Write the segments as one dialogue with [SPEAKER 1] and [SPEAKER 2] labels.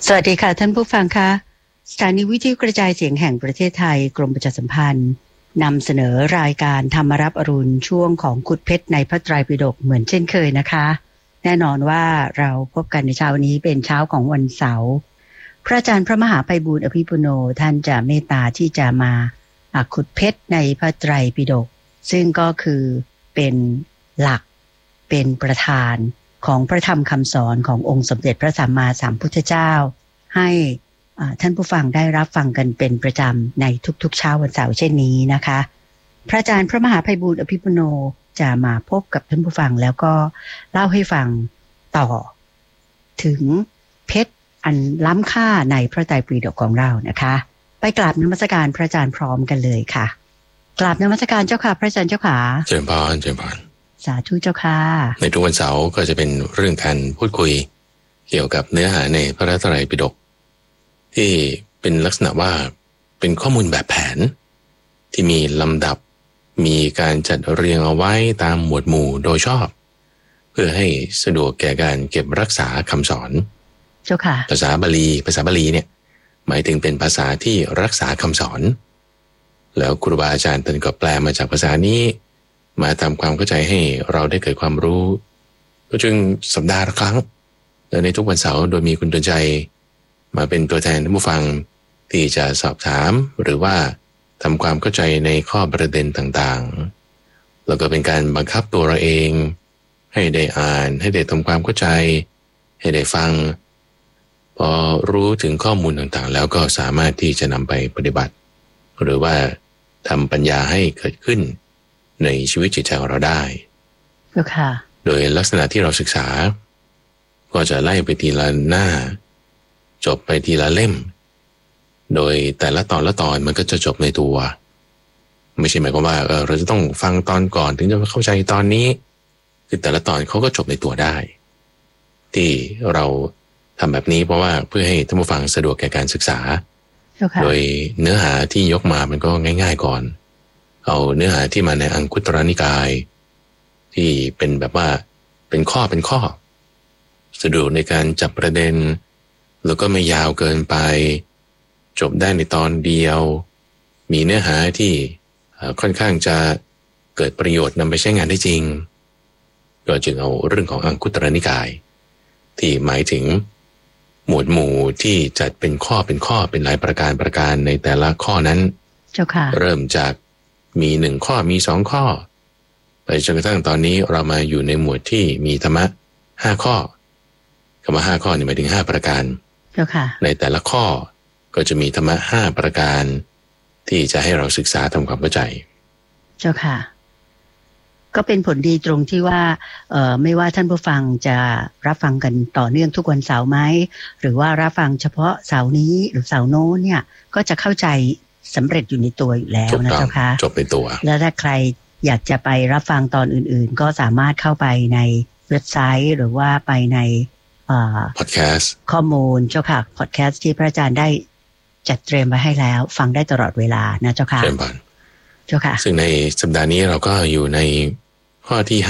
[SPEAKER 1] สวัสดีค่ะท่านผู้ฟังคะสถานีวิทยุกระจายเสียงแห่งประเทศไทยกรมประชาสัมพันธ์นำเสนอรายการธรรมรับอรุณช่วงของขุดเพชรในพระไตรปิฎกเหมือนเช่นเคยนะคะแน่นอนว่าเราพบกันในเช้านี้เป็นเช้าของวันเสาร์พระอาจารย์พระมหาไพบูลย์อภิปุโนท่านจะเมตตาที่จะมาขุดเพชรในพระไตรปิฎกซึ่งก็คือเป็นหลักเป็นประธานของพระธรรมคำสอนขององค์สมเด็จพระสัมมาสัมพุทธเจ้าให้ท่านผู้ฟังได้รับฟังกันเป็นประจำในทุกๆเช้าวันเสาร์เช่นนี้นะคะพระอาจารย์พระมหาไพบูลย์อภิปุโนจะมาพบกับท่านผู้ฟังแล้วก็เล่าให้ฟังต่อถึงเพชรอันล้ำค่าในพระไตรปิฎกของเรานะคะไปกราบนมัสการพระอาจารย์พร้อมกันเลยค่ะกราบนมัสการเจ้าค่ะพระอาจารย์เจ้าค่ะ
[SPEAKER 2] เจริญพรเจริญพร
[SPEAKER 1] สาธุเจ้าค่ะ
[SPEAKER 2] ในทุกวันเสาร์ก็จะเป็นเรื่องการพูดคุยเกี่ยวกับเนื้อหาในพระไตรปิฎกที่เป็นลักษณะว่าเป็นข้อมูลแบบแผนที่มีลำดับมีการจัดเรียงเอาไว้ตามหมวดหมู่โดยชอบเพื่อให้สะดวกแก่การเก็บรักษาคำสอน
[SPEAKER 1] เจ้าค่ะ
[SPEAKER 2] ภาษาบาลีเนี่ยหมายถึงเป็นภาษาที่รักษาคำสอนแล้วครูบาอาจารย์ท่านก็แปลมาจากภาษานี้มาทำความเข้าใจให้เราได้เกิดความรู้ก็จึงสัปดาห์ละครั้งและในทุกวันเสาร์โดยมีคุณเตือนใจมาเป็นตัวแทนท่านผู้ฟังที่จะสอบถามหรือว่าทำความเข้าใจในข้อประเด็นต่างๆแล้วก็เป็นการบังคับตัวเราเองให้ได้อ่านให้ได้ทำความเข้าใจให้ได้ฟังพอรู้ถึงข้อมูลต่างๆแล้วก็สามารถที่จะนำไปปฏิบัติหรือว่าทำปัญญาให้เกิดขึ้นในชีวิตจิตใจของเราได้โดยลักษณะที่เราศึกษาก็จะไล่ไปทีละหน้าจบไปทีละเล่มโดยแต่ละตอนละตอนมันก็จะจบในตัวไม่ใช่หมายความว่าเราจะต้องฟังตอนก่อนถึงจะเข้าใจตอนนี้คือแต่ละตอนเขาก็จบในตัวได้ที่เราทำแบบนี้เพราะว่าเพื่อให้ท่านผู้ฟังสะดวกแก่การศึกษาโดยเนื้อหาที่ยกมามันก็ง่ายๆก่อนเอาเนื้อหาที่มาในอังคุตรนิกายที่เป็นแบบว่าเป็นข้อสะดวกในการจับประเด็นแล้วก็ไม่ยาวเกินไปจบได้ในตอนเดียวมีเนื้อหาที่ค่อนข้างจะเกิดประโยชน์นำไปใช้งานได้จริงก็จึงเอาเรื่องของอังคุตรนิกายที่หมายถึงหมวดหมู่ที่จัดเป็นข้อเป็นหลายประการในแต่ละข้อนั้น
[SPEAKER 1] เจ้าค่ะ
[SPEAKER 2] เริ่มจากมี1ข้อมี2ข้อไปจนกระทั่งตอนนี้เรามาอยู่ในหมวดที่มีธรรมะ5ข้อคำว่า5ข้อนี่หมายถึง5ประการ
[SPEAKER 1] เจ้าค่ะ
[SPEAKER 2] ในแต่ละข้อก็จะมีธรรมะ5ประการที่จะให้เราศึกษาทำความเข้าใจ
[SPEAKER 1] เจ้าค่ะก็เป็นผลดีตรงที่ว่าไม่ว่าท่านผู้ฟังจะรับฟังกันต่อเนื่องทุกวันเสาร์ไหมหรือว่ารับฟังเฉพาะเสาร์นี้หรือเสาร์โน้นเนี่ยก็จะเข้าใจสำเร็จอยู่ในตัวอยู่แล้วนะเจ้าค่ะ
[SPEAKER 2] จบในตัว
[SPEAKER 1] แล้วถ้าใครอยากจะไปรับฟังตอนอื่นๆก็สามารถเข้าไปในเว็บไซต์หรือว่าไปใน
[SPEAKER 2] พอดแคสต์
[SPEAKER 1] ข้อมูลเจ้าค่ะพอดแคสต์ที่พระอาจารย์ได้จัดเตรียมไว้ให้แล้วฟังได้ตลอดเวลานะเจ้าค่ะเจ้าค่ะ
[SPEAKER 2] ซึ่งในสัปดาห์นี้เราก็อยู่ในข้อที่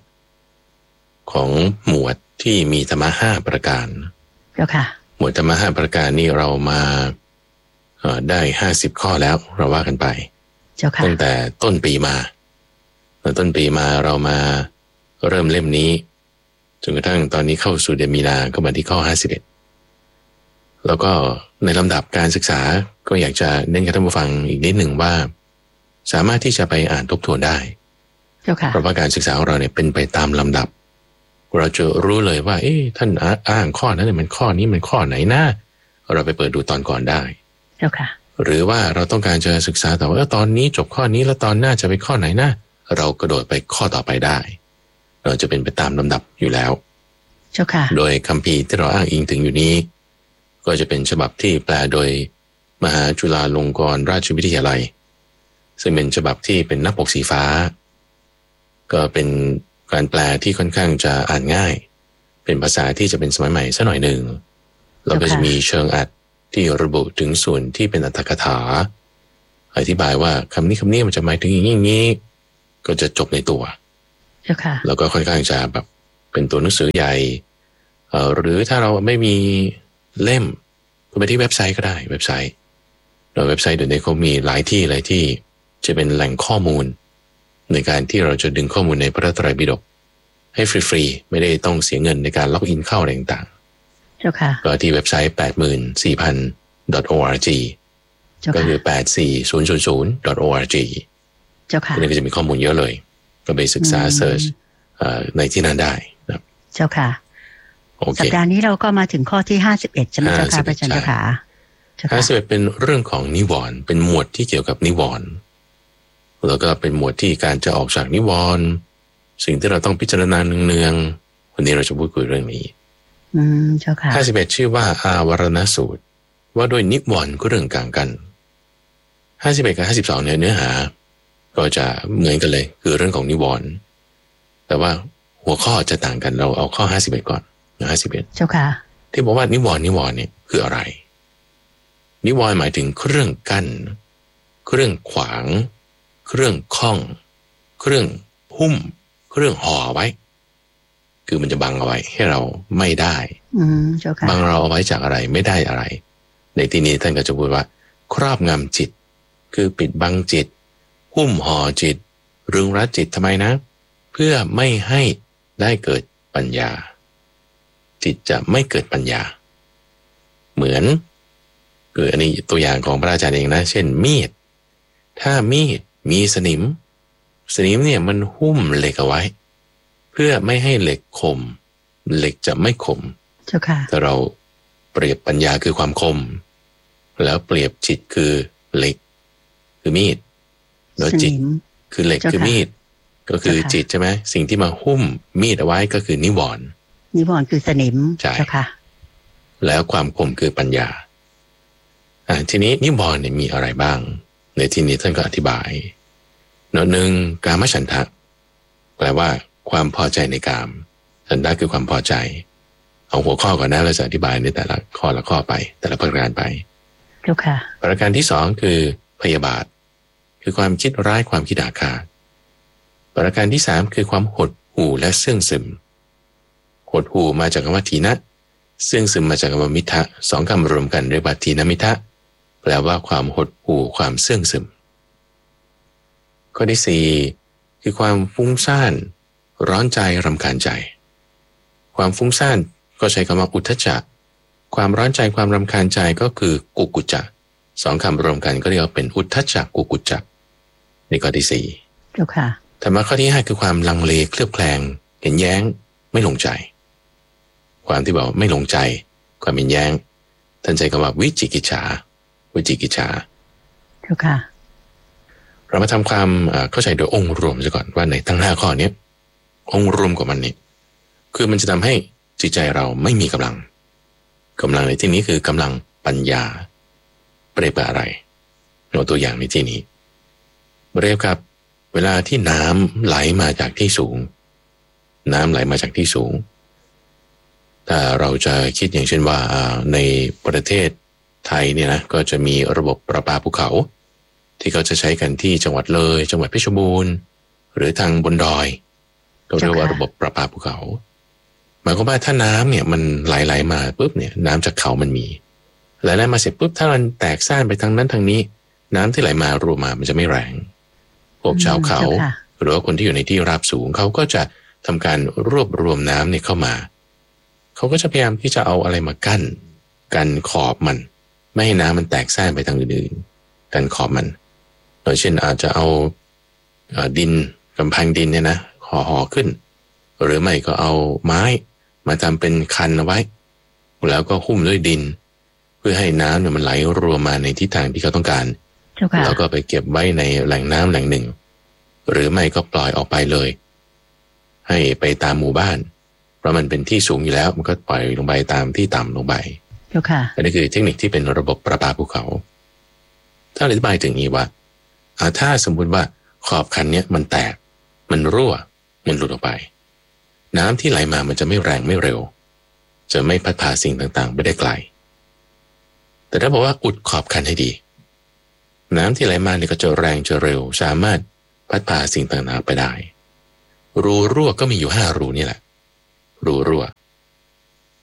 [SPEAKER 2] 51ของหมวดที่มีธรรมะ5ประการ
[SPEAKER 1] เจ้าค่ะ
[SPEAKER 2] หมวดธรรมะ5ประการนี้เรามาได้50ข้อแล้วเราว่ากันไป
[SPEAKER 1] เจ้าค่ะ
[SPEAKER 2] ตั้งแต่ต้นปีมาเรามาเริ่มเล่มนี้จนกระทั่งตอนนี้เข้าสู่เดือนมีนาก็มาที่ข้อ51แล้วก็ในลำดับการศึกษาก็อยากจะเน้นกับท่านผู้ฟังอีกนิดหนึ่งว่าสามารถที่จะไปอ่านทบทวนได้เพราะว่าการศึกษาของเราเนี่ยเป็นไปตามลำดับเราจะรู้เลยว่าท่านอ้างข้อนั้นเนี่ยมันข้อนี้มันข้อไหนนะเราไปเปิดดูตอนก่อนได้หรือว่าเราต้องการจะศึกษาแต่ว่าตอนนี้จบข้อนี้แล้วตอนหน้าจะไปข้อไหนนะเรากระโดดไปข้อต่อไปได้เราจะเป็นไปตามลำดับอยู่แล้วโดยคัมภีร์ที่เราอ้างอิงถึงอยู่นี้ก็จะเป็นฉบับที่แปลโดยมหาจุฬาลงกรณราชวิทยาลัยซึ่งเป็นฉบับที่เป็นหน้าปกสีฟ้าก็เป็นการแปลที่ค่อนข้างจะอ่านง่ายเป็นภาษาที่จะเป็นสมัยใหม่สักหน่อยหนึ่งแล้วก็จะมีเชิงอัดที่ระบุถึงส่วนที่เป็นอรรถกถาอธิบายว่าคำนี้มันจะหมายถึงอย่างนี้ก็จะจบในตัวแล้วก็ค่อนข้างจะแบบเป็นตัวหนังสือใหญ่หรือถ้าเราไม่มีเล่มคุณไปที่เว็บไซต์ก็ได้เว็บไซต์โดยเว็บไซต์เดี๋ยวนี้เขามีหลายที่เลยที่จะเป็นแหล่งข้อมูลในการที่เราจะดึงข้อมูลในพระไตรปิฎกให้ฟรีๆไม่ได้ต้องเสียเงินในการล็อกอินเข้าอะไรต่าง
[SPEAKER 1] ๆเจ้าค่ะ
[SPEAKER 2] ก็ที่เว็บไซต์ 84,000.org ก็คือ 84000.org
[SPEAKER 1] เจ้าค่ะ
[SPEAKER 2] นี่ก็จะมีข้อมูลเยอะเลยก็ไปศึกษาเสิร์ชในที่นั้นได้นะ
[SPEAKER 1] เจ้าค่ะสัปดาห์นี้เราก็มาถึงข้อที่51ใช่ไหมเจ้าค่ะพระอาจารย์เจ้าค่ะ
[SPEAKER 2] 51เป็นเรื่องของนิวรณ์เป็นหมวดที่เกี่ยวกับนิวรณ์แล้วก็เป็นหมวดที่การจะออกจากนิวรณ์สิ่งที่เราต้องพิจารณาเนืองๆวันนี้เราจะพูดคุยเรื่องนี้
[SPEAKER 1] เจ้าค่ะ
[SPEAKER 2] 51ชื่อว่าอาวรณสูตรว่าด้วยนิวรณ์ก็เรื่องกลางกัน51กับ52เนื้อหาก็จะเหมือนกันเลยคือเรื่องของนิวรณ์แต่ว่าหัวข้อจะต่างกันเราเอาข้อ51ก่อน51
[SPEAKER 1] เจ้าค่ะ
[SPEAKER 2] ที่บอกว่านิวรณ์เนี่ยคืออะไรนิวรณ์หมายถึงเครื่องกั้นเครื่องขวางเครื่องข้องเครื่องหุ้มเครื่องห่อไว้คือมันจะบังเอาไว้ให้เราไม่ได้
[SPEAKER 1] เจ้าค่ะ
[SPEAKER 2] บังเราเอาไว้จากอะไรไม่ได้อะไรในที่นี้ท่านก็จะพูดว่าครอบงำจิตคือปิดบังจิตหุ้มห่อจิตรึงรัดจิตทำไมนะเพื่อไม่ให้ได้เกิดปัญญาจิตจะไม่เกิดปัญญาเหมือนคืออันนี้ตัวอย่างของพระอาจารย์เองนะเช่นมีดถ้ามีดมีสนิมเนี่ยมันหุ้มเหล็กเอาไว้เพื่อไม่ให้เหล็กคมเหล็กจะไม่คม
[SPEAKER 1] เจ้าค่ะ
[SPEAKER 2] แต่เราเปรียบปัญญาคือความคมแล้วเปรียบจิตคือเหล็กคือมีดแล้วจิตคือเหล็กคือมีดก็คือจิตใช่ไหมสิ่งที่มาหุ้มมีดเอาไว้ก็คือนิวรณ์
[SPEAKER 1] คือสนิม
[SPEAKER 2] ใช่ค่ะแล้วความคมคือปัญญาทีนี้นิวรณ์เนี่ยมีอะไรบ้างในที่นี้ท่านก็อธิบายหนึ่งกามฉันทะแปลว่าความพอใจในกามฉันทะคือความพอใจเอาหัวข้อก่อนนะเราจะอธิบายในแต่ละข้อไปแต่ละประการไปประการที่สองคือพยาบาทคือความคิดร้ายความคิดอาฆาตประการที่สามคือความหดหู่และเสื่องซึมหดหู่มาจากคำว่าทีนะเสื่องซึมมาจากคำว่ามิทะสองคำรวมกันเรียกว่าทีนมิทะแปลว่าความหดหู่ความเสื่องซึมข้อที่สี่คือความฟุ้งซ่านร้อนใจรำคาญใจความฟุ้งซ่านก็ใช้คำว่าอุทธัจจะความร้อนใจความรำคาญใจก็คือกุกุจจะสองคำรวมกันก็เรียกว่าเป็นอุทธัจจะกุกุจจะนี่ข้อที่สี่ธรรมะข้อที่ห้าคือความลังเลเคลือบแคลงเห็นแย้งไม่ลงใจความที่บอกไม่ลงใจความเห็นแย้งท่านใช้คำว่าวิจิกิจฉาเรามาทำความเข้าใจโดยองค์รวมซะก่อนว่าในทั้ง5ข้อนี้องค์รวมของมันนี่คือมันจะทำให้จิตใจเราไม่มีกำลังในที่นี้คือกำลังปัญญาเปรียบกับอะไรเอาตัวอย่างในที่นี้เปรียบกับเวลาที่น้ำไหลมาจากที่สูงถ้าเราจะคิดอย่างเช่นว่าในประเทศไทยเนี่ยนะก็จะมีระบบประปาภูเขาที่เขาจะใช้กันที่จังหวัดเลยจังหวัดเพชรบูรณ์หรือทางบนดอยก็เรียกว่าระบบประปาภูเขาหมายความว่าถ้าน้ำเนี่ยมันไหลมาปุ๊บเนี่ยน้ำจากเขามันมีไหลมาเสร็จปุ๊บถ้ามันแตกซ่านไปทางนั้นทางนี้น้ำที่ไหลมารวมมามันจะไม่แรงพวกชาวเขาหรือว่าคนที่อยู่ในที่ราบสูงเขาก็จะทำการรวบรวมน้ำเนี่ยเข้ามาเขาก็จะพยายามที่จะเอาอะไรมากั้นขอบมันไม่ให้น้ำมันแตกซ่านไปทางอื่นๆกันขอบมันโดยเช่นอาจจะเอาดินกำแพงดินเนี่ยนะห่อขึ้นหรือไม่ก็เอาไม้มาทำเป็นคันเอาไว้แล้วก็หุ้มด้วยดินเพื่อให้น้ำเนี่ยมันไหลรวมมาในทิศทางที่เขาต้องการแล้วก็ไปเก็บไว้ในแหล่งน้ำแหล่งหนึ่งหรือไม่ก็ปล่อยออกไปเลยให้ไปตามหมู่บ้านเพราะมันเป็นที่สูงอยู่แล้วมันก็ปล่อยลงไปตามที่ต่ำลงไปอันนี้คือเทคนิคที่เป็นระบบประปาภูเขาถ้าอธิบายถึงนี้ว่าถ้าสมมุติว่าขอบคันเนี้ยมันแตกมันรั่วมันหลุดออกไปน้ำที่ไหลมามันจะไม่แรงไม่เร็วจะไม่พัดพาสิ่งต่างๆไปได้ไกลแต่ถ้าบอกว่าอุดขอบคันให้ดีน้ำที่ไหลมาเนี่ยก็จะแรงจะเร็วสามารถพัดพาสิ่งต่างๆไปได้รูรั่วก็มีอยู่5รูนี่แหละรูรั่ว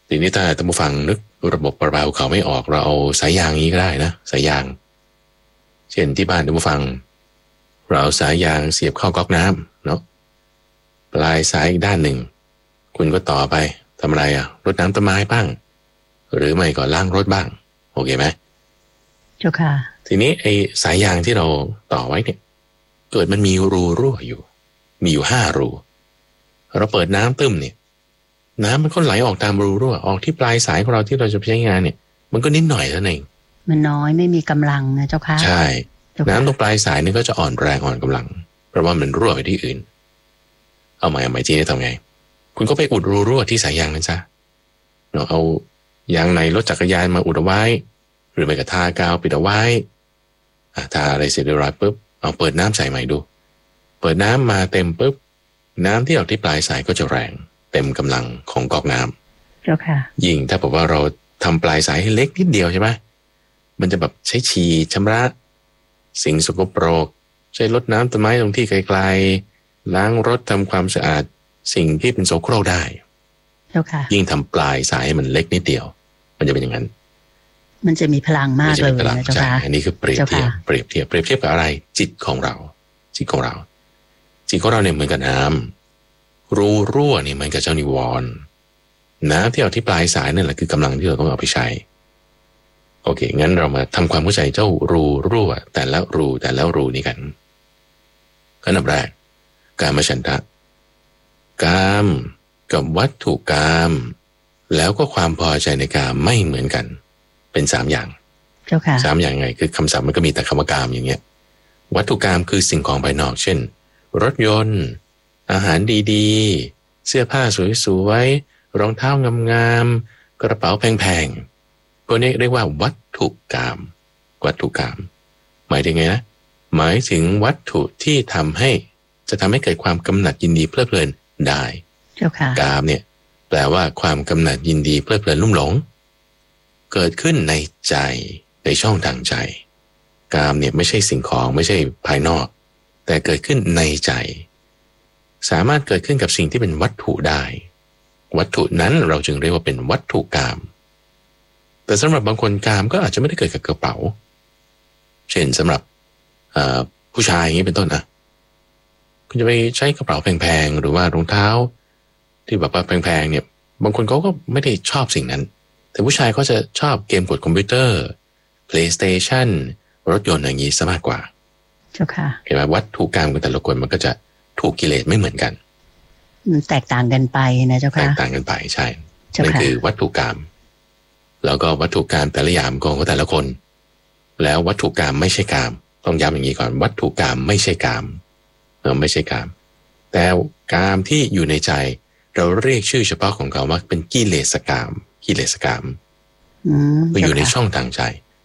[SPEAKER 2] ทีนี้ถ้าท่านผู้ฟังนึกระบบประปาภูเขาไม่ออกเราเอาสายยางนี้ก็ได้นะสายยางเช่นที่บ้านท่านผู้ฟังเราเอาสายยางเสียบเข้าก๊อกน้ำเนาะปลายสายอีกด้านหนึ่งคุณก็ต่อไปทำอะไรรดน้ำต้นไม้บ้างหรือไม่ก็ล้างรถบ้างโอเคไหม
[SPEAKER 1] เจ้าค่ะ
[SPEAKER 2] ทีนี้ไอ้สายยางที่เราต่อไว้เนี่ยเกิดมันมีรูรั่วอยู่มีอยู่5 รูเราเปิดน้ำตึ้มเนี่ยน้ำมันก็ไหลออกตามรูรั่วออกที่ปลายสายของเราที่เราจะใช้งานเนี่ยมันก็นิดหน่อยเท่านั้นเอง
[SPEAKER 1] มันน้อยไม่มีกำลังนะเจ้าค่ะ
[SPEAKER 2] ใช่น้ำตรงปลายสายนี่ก็จะอ่อนแรงอ่อนกำลังเพราะว่ามันรั่วไปที่อื่นเอาใหม่จีนี่ทำไงคุณก็ไปอุดรูรั่วที่สายยางนั้นซะเราเอายางในรถจักรยานมาอุดเอาไว้หรือไม่ก็ทากาวปิดเอาไว้ทาอะไรเสร็จเรียบร้อยปุ๊บเอาเปิดน้ำใส่ใหม่ดูเปิดน้ำมาเต็มปุ๊บน้ำที่ออกที่ปลายสายก็จะแรงเต็มกำลังของก๊อกน้
[SPEAKER 1] ำเจ้าค่ะ
[SPEAKER 2] ยิ่งถ้าบอกว่าเราทำปลายสายให้เล็กนิดเดียวใช่ไหมมันจะแบบใช้ฉีดชำระสิ่งสกปรกใช้รดน้ำต้นไม้ตรงที่ไกลๆล้างรถทำความสะอาดสิ่งที่เป็นโสโครกได้
[SPEAKER 1] เจ้าค่ะ
[SPEAKER 2] ยิ่งทำปลายสายให้มันเล็กนิดเดียวมันจะเป็นอย่างนั้น
[SPEAKER 1] มันจะมีพลังมากเลยนะเจ้าค่ะ
[SPEAKER 2] อันนี้คือเปรียบเทียบกับอะไรจิตของเราเนี่ยเหมือนกับน้ำรูรั่วเนี่ยเหมือนกับเจ้านิวรณ์น้ำที่เอาที่ปลายสายนั่นแหละคือกำลังที่เราต้องเอาไปใช้โอเคงั้นเรามาทำความเข้าใจเจ้ารูรั่วแต่ละรูนี้กันอันดับแรกกามฉันทะกามกับวัตถุกามแล้วก็ความพอใจในกามไม่เหมือนกันเป็น3 อย่าง
[SPEAKER 1] เจ้าค่ะ
[SPEAKER 2] 3 อย่างไงคือคำศัพท์มันก็มีแต่คำว่ากามอย่างเงี้ยวัตถุกามคือสิ่งของภายนอกเช่นรถยนต์อาหารดีๆเสื้อผ้าสวยๆรองเท้างามๆกระเป๋าแพงๆพวกนี้เรียกว่าวัตถุกามหมายถึงไงนะหมายถึงวัตถุที่ทำให้เกิดความกำหนัดยินดีเพลิดเพลินได้
[SPEAKER 1] เจ้าค่ะ
[SPEAKER 2] กามเนี่ยแปลว่าความกำหนัดยินดีเพลิดเพลินลุ่มหลงเกิดขึ้นในใจในช่องทางใจกามเนี่ยไม่ใช่สิ่งของไม่ใช่ภายนอกแต่เกิดขึ้นในใจสามารถเกิดขึ้นกับสิ่งที่เป็นวัตถุได้วัตถุนั้นเราจึงเรียกว่าเป็นวัตถุกามแต่สำหรับบางคนกามก็อาจจะไม่ได้เกิดกับกระเป๋าเช่นสำหรับผู้ชายอย่างนี้เป็นต้นคุณจะไปใช้กระเป๋าแพงๆหรือว่ารองเท้าที่แบบว่าแพงๆเนี่ยบางคนเขาก็ไม่ได้ชอบสิ่งนั้นแต่ผู้ชายเขาจะชอบเกมกดคอมพิวเตอร์ PlayStation รถยนต์อย่างนี้ซะมากกว่า
[SPEAKER 1] เจ้าค่ะ
[SPEAKER 2] เห็นไหมวัตถุกรรมของแต่ละคนมันก็จะถูกกิเลสไม่เหมือนกัน
[SPEAKER 1] แตกต่างกันไปนะเจ้าค่ะ
[SPEAKER 2] แตกต่างกันไปใช่นั่นคือวัตถุกรรมแล้วก็วัตถุกรรมแต่ละอย่างของแต่ละคนแล้ววัตถุกรรมไม่ใช่กรรมต้องย้ำอย่างนี้ก่อนวัตถุกรรมไม่ใช่กรรมไม่ใช่กรรมแต่กรรมที่อยู่ในใจเราเรียกชื่อเฉพาะของเขาว่าเป็นกิเลสกรรมก็อยู่ในช่องทางใจ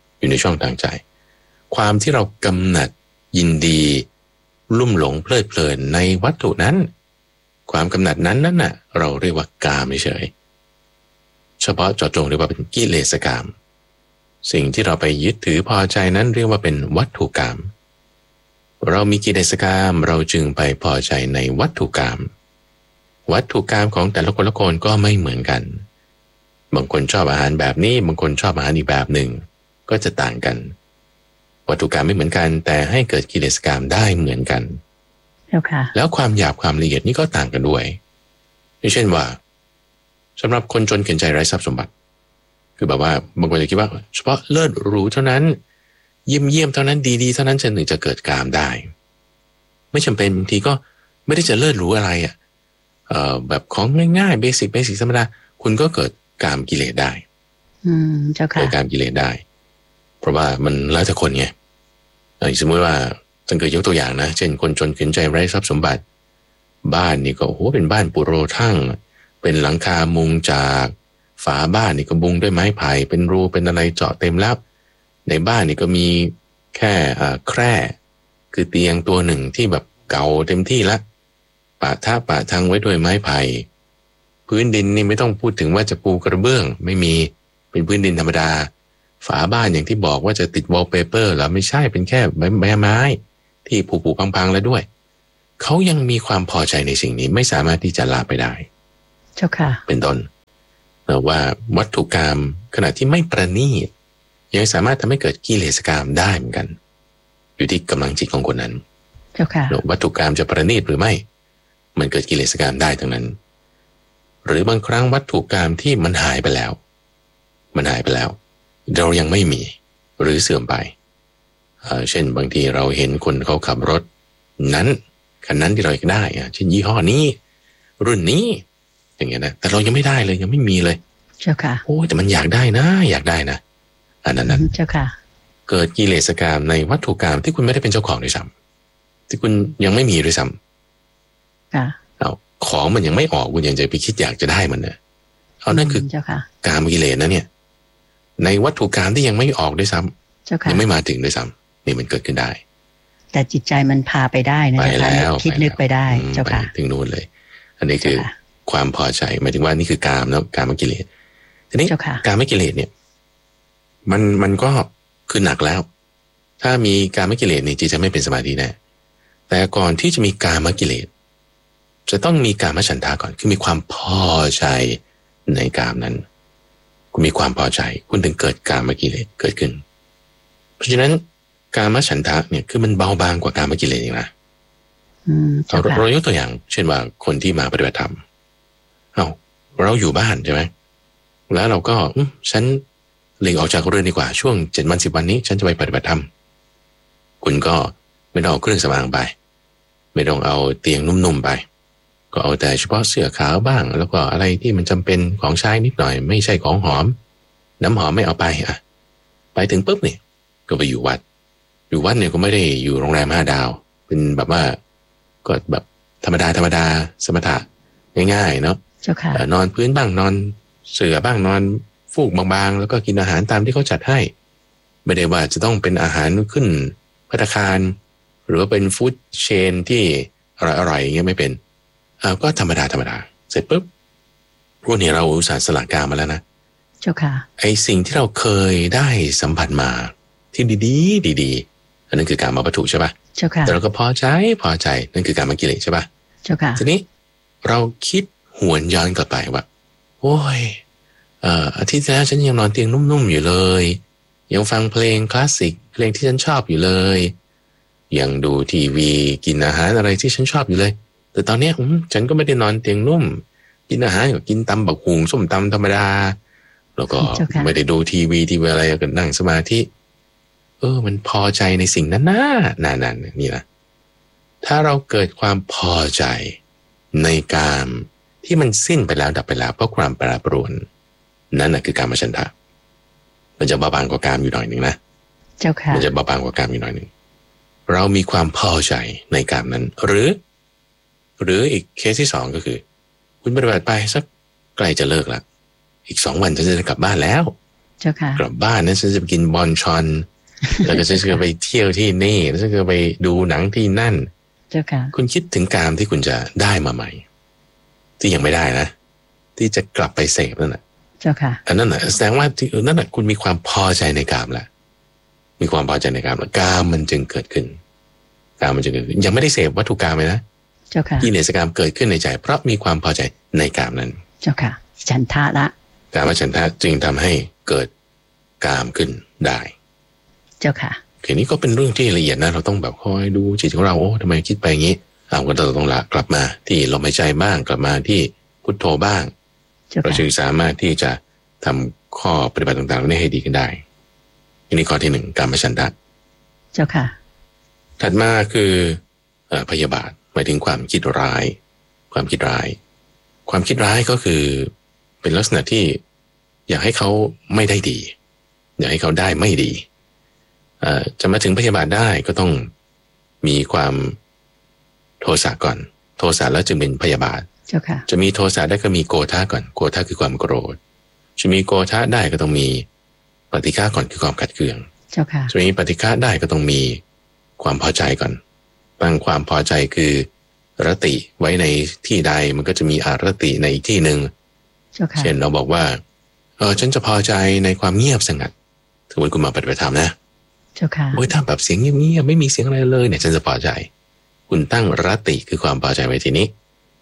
[SPEAKER 2] ความที่เรากำหนัดยินดีลุ่มหลงเพลิดเพลินในวัตถุนั้นความกำหนัดนั้นน่ะเราเรียกว่ากามเฉยเฉพาะเจาะจงเรียกว่าเป็นกิเลสกามสิ่งที่เราไปยึดถือพอใจนั้นเรียกว่าเป็นวัตถุกามเรามีกิเลสกามเราจึงไปพอใจในวัตถุกามของแต่ละคนก็ไม่เหมือนกันบางคนชอบอาหารแบบนี้บางคนชอบอาหารอีกแบบหนึ่งก็จะต่างกันวัตถุกรรมไม่เหมือนกันแต่ให้เกิดกิเลสกรรมได้เหมือนกันแล้วความหยาบความละเอียดนี่ก็ต่างกันด้วยเช่นว่าสำหรับคนจนเข็นใจไร้ทรัพย์สมบัติคือแบบว่าบางคนจะคิดว่าเฉพาะเลิศหรูเท่านั้นเยี่ยมเท่านั้นดีๆเท่านั้นถึงจะเกิดกามได้ไม่จำเป็นบางทีก็ไม่ได้จะเลิศหรูอะไรแบบของง่ายๆเบสิกธรรมดาคุณก็เกิดกามกิเลสได้
[SPEAKER 1] เจ้าค่ะ
[SPEAKER 2] เกิดกามกิเลสได้เพราะว่ามันแล้วแต่คนไงสมมติว่าต้องเกิดยกตัวอย่างนะเช่นคนจนเข็นใจไร้ทรัพย์สมบัติบ้านนี่ก็โอ้โหเป็นบ้านปุโรทั่งเป็นหลังคามุงจากฝาบ้านนี่ก็มุงด้วยไม้ไผ่เป็นรูเป็นอะไรเจาะเต็มแล้วในบ้านนี่ก็มีแค่แคร่คือเตียงตัวหนึ่งที่แบบเก่าเต็มที่ละปะทังไว้ด้วยไม้ไผ่พื้นดินนี่ไม่ต้องพูดถึงว่าจะปูกระเบื้องไม่มีเป็นพื้นดินธรรมดาฝาบ้านอย่างที่บอกว่าจะติดวอลเปเปอร์แล้วไม่ใช่เป็นแค่ไม้ที่ผุพังๆแล้วด้วยเขายังมีความพอใจในสิ่งนี้ไม่สามารถที่จะละไปได้
[SPEAKER 1] เจ้าค่ะ
[SPEAKER 2] เป็นต้นว่าวัตถุกรรมขณะที่ไม่ประณีตยังสามารถทำให้เกิดกิเลสกรรมได้เหมือนกันอยู่ที่กำลังจิตของคนนั้น
[SPEAKER 1] เจ้าค่ะ
[SPEAKER 2] วัตถุกรรมจะประณีตหรือไม่มันเกิดกิเลสกรรมได้ทั้งนั้นหรือบางครั้งวัตถุกรรมที่มันหายไปแล้วเรายังไม่มีหรือเสื่อมไปเช่นบางทีเราเห็นคนเขาขับรถนั้นคันนั้นที่เราอยากได้เช่นยี่ห้อนี้รุ่นนี้อย่างเงี้ยนะแต่เรายังไม่ได้เลยยังไม่มีเลย
[SPEAKER 1] เจ้าค่ะ
[SPEAKER 2] โอ้แต่มันอยากได้นะอันนั้น
[SPEAKER 1] เจ้าค่ะ
[SPEAKER 2] เกิดกิเลสกรรมในวัตถุกรรมที่คุณไม่ได้เป็นเจ้าของด้วยซ้ำที่คุณยังไม่มีด้วยซ้ำ
[SPEAKER 1] ค่ะ
[SPEAKER 2] เอาของมันยังไม่ออกคุณยังจะไปคิดอยากจะได้มันเนี่ยเอานั่นคือกามกิเลสนะเนี่ยในวัตถุกรรมที่ยังไม่ออกด้วยซ้ำยังไม่มาถึงด้วยซ้ำนี่มันเกิดขึ้นได้
[SPEAKER 1] แต่จิตใจมันพาไปได้นะเจ้าค่ะคิดนึกไปได้เจ้าค่ะ
[SPEAKER 2] ถึงนู่นเลยอันนี้คือความพอใจหมายถึงว่านี่คือกามแล้วกามกิเลสทีนี้กามกิเลสเนี่ยมันก็คือหนักแล้วถ้ามีกามกิเลสนี่จิตจะไม่เป็นสมาธิแน่แต่ก่อนที่จะมีกามกิเลสจะต้องมีกามฉันทะก่อนคือมีความพอใจในกามนั้นคุณมีความพอใจคุณถึงเกิดกามกิเลสเกิดขึ้นเพราะฉะนั้นกามฉันทะเนี่ยคือมันเบาบางกว่ากามกิเลสอีกนะเรายกตัวอย่างเช่นว่าคนที่มาปฏิบัติธรรมเราอยู่บ้านใช่ไหมแล้วเราก็ฉันหลีกออกจากเรือนดีกว่าช่วง7 วัน 10 วันนี้ฉันจะไปปฏิบัติธรรมคุณก็ไม่ต้องเอาเครื่องสำอางไปไม่ต้องเอาเตียงนุ่มๆไปก็เอาแต่เฉพาะเสื้อขาวบ้างแล้วก็อะไรที่มันจำเป็นของใช้นิดหน่อยไม่ใช่ของหอมน้ำหอมไม่เอาไปไปถึงปุ๊บเนี่ยก็ไปอยู่วัดเนี่ยก็ไม่ได้อยู่โรงแรม5 ดาวเป็นแบบว่าก็แบบธรรมดาสมถะง่ายๆเนาะนอนพื้นบ้างนอนเสื่อบ้างนอนฟูกบางๆแล้วก็กินอาหารตามที่เขาจัดให้ไม่ได้ว่าจะต้องเป็นอาหารขึ้นภัตตาคารหรือว่าเป็นฟู้ดเชนที่อร่อยๆอย่างเงี้ยไม่เป็นก็ธรรมดาเสร็จปุ๊บพวกนี้เราอุตส่าห์สละกามมาแล้วนะ
[SPEAKER 1] เจ้าค่ะ
[SPEAKER 2] ไอสิ่งที่เราเคยได้สัมผัสมาที่ดีอันนั้นคือการมาวัตถุใช่ป่ะ
[SPEAKER 1] เจ้าค่ะ
[SPEAKER 2] แต่เราก็พอใจนั่นคือการมากิเลสใช่ป่ะ
[SPEAKER 1] เจ้าค่ะ
[SPEAKER 2] ทีนี้เราคิดหวนย้อนกลับไปว่าโอ้ยอาทิตย์ที่แล้วฉันยังนอนเตียงนุ่มๆอยู่เลยยังฟังเพลงคลาสสิกเพลงที่ฉันชอบอยู่เลยยังดูทีวีกินอาหารอะไรที่ฉันชอบอยู่เลยแต่ตอนนี้ฉันก็ไม่ได้นอนเตียงนุ่มกินอาหารก็กินตำบักหุ่งส้มตำธรรมดาแล้วก็ไม่ได้ดูทีวีอะไรก็นั่งสมาธิมันพอใจในสิ่งนั้นนั่นนี่นะถ้าเราเกิดความพอใจในกามที่มันสิ้นไปแล้วดับไปแล้วเพราะความแปรปรวนนั่นแหละคือกามฉันทะมันจะเบาบางกว่ากามอยู่หน่อยนึงนะ
[SPEAKER 1] เจ้าค่ะ
[SPEAKER 2] มันจะเบาบางกว่ากามอยู่หน่อยนึงเรามีความพอใจในกามนั้นหรืออีกเคสที่2ก็คือคุณปฏิบัติไปสักใกล้จะเลิกละอีก2 วันฉันจะกลับบ้านแล้ว
[SPEAKER 1] เจ้าค่ะ
[SPEAKER 2] กลับบ้านนั้นฉันจะไปกินบอนชอนแล้วก็ฉันจะไปเที่ยวที่นี่แล้วฉันจะไปดูหนังที่นั่น
[SPEAKER 1] เจ้าค่ะ
[SPEAKER 2] คุณคิดถึงกามที่คุณจะได้มาใหม่ที่ยังไม่ได้นะที่จะกลับไปเสพนั่นแหละ
[SPEAKER 1] เจ้าค่ะ
[SPEAKER 2] อันนั้นแหละแสดงว่าที่นั่นแหละคุณมีความพอใจในกามแล้วมีความพอใจในกามแล้วกามมันจึงเกิดขึ้นยังไม่ได้เสพวัตถุกามเลยนะ
[SPEAKER 1] เจ้าค่ะ
[SPEAKER 2] กิเลสกามเกิดขึ้นในใจเพราะมีความพอใจในกามนั้น
[SPEAKER 1] เจ้าค่ะฉันทะละ
[SPEAKER 2] กามฉันทะจึงทำให้เกิดกามขึ้นได้
[SPEAKER 1] เจ้าค่ะ
[SPEAKER 2] ทีนี้ก็เป็นเรื่องที่ละเอียดนะเราต้องแบบคอยดูจิตของเราทำไมคิดไปอย่างนี้ก็ต้องละกลับมาที่ลมหายใจบ้างกลับมาที่พุทโธบ้างเราจึงสามารถที่จะทำข้อปฏิบัติต่างๆนี้ให้ดีขึ้นได้อันนี้ข้อที่1กามฉันทะ
[SPEAKER 1] เจ้าค่ะ
[SPEAKER 2] ถัดมาคือพยาบาทหมายถึงความคิดร้ายความคิดร้ายก็คือเป็นลักษณะที่อยากให้เขาไม่ได้ดีอยากให้เขาได้ไม่ดีจะมาถึงพยาบาทได้ก็ต้องมีความโทสะก่อนโทสะแล้วจึงเป็นพยาบาทจะมีโทสะได้ก็มีโกฏะก่อนโกฏะคือความโกรธจะมีโกฏะได้ก็ต้องมีปฏิฆะก่อนคือความขัดเคืองจะมีปฏิฆะได้ก็ต้องมีความพอใจก่อนตั้งความพอใจคือรติไว้ในที่ใดมันก็จะมีอารติในอีกที่หนึ่งเช่นเราบอกว่าฉันจะพอใจในความเงียบสงัดถือว่าคุณมาปฏิบัติธรรมนะโอ้ยถ้าแบบเสียงเงียบๆไม่มีเสียงอะไรเลยเนี่ยฉันจะพอใจคุณตั้งรติคือความพอใจไว้ทีนี้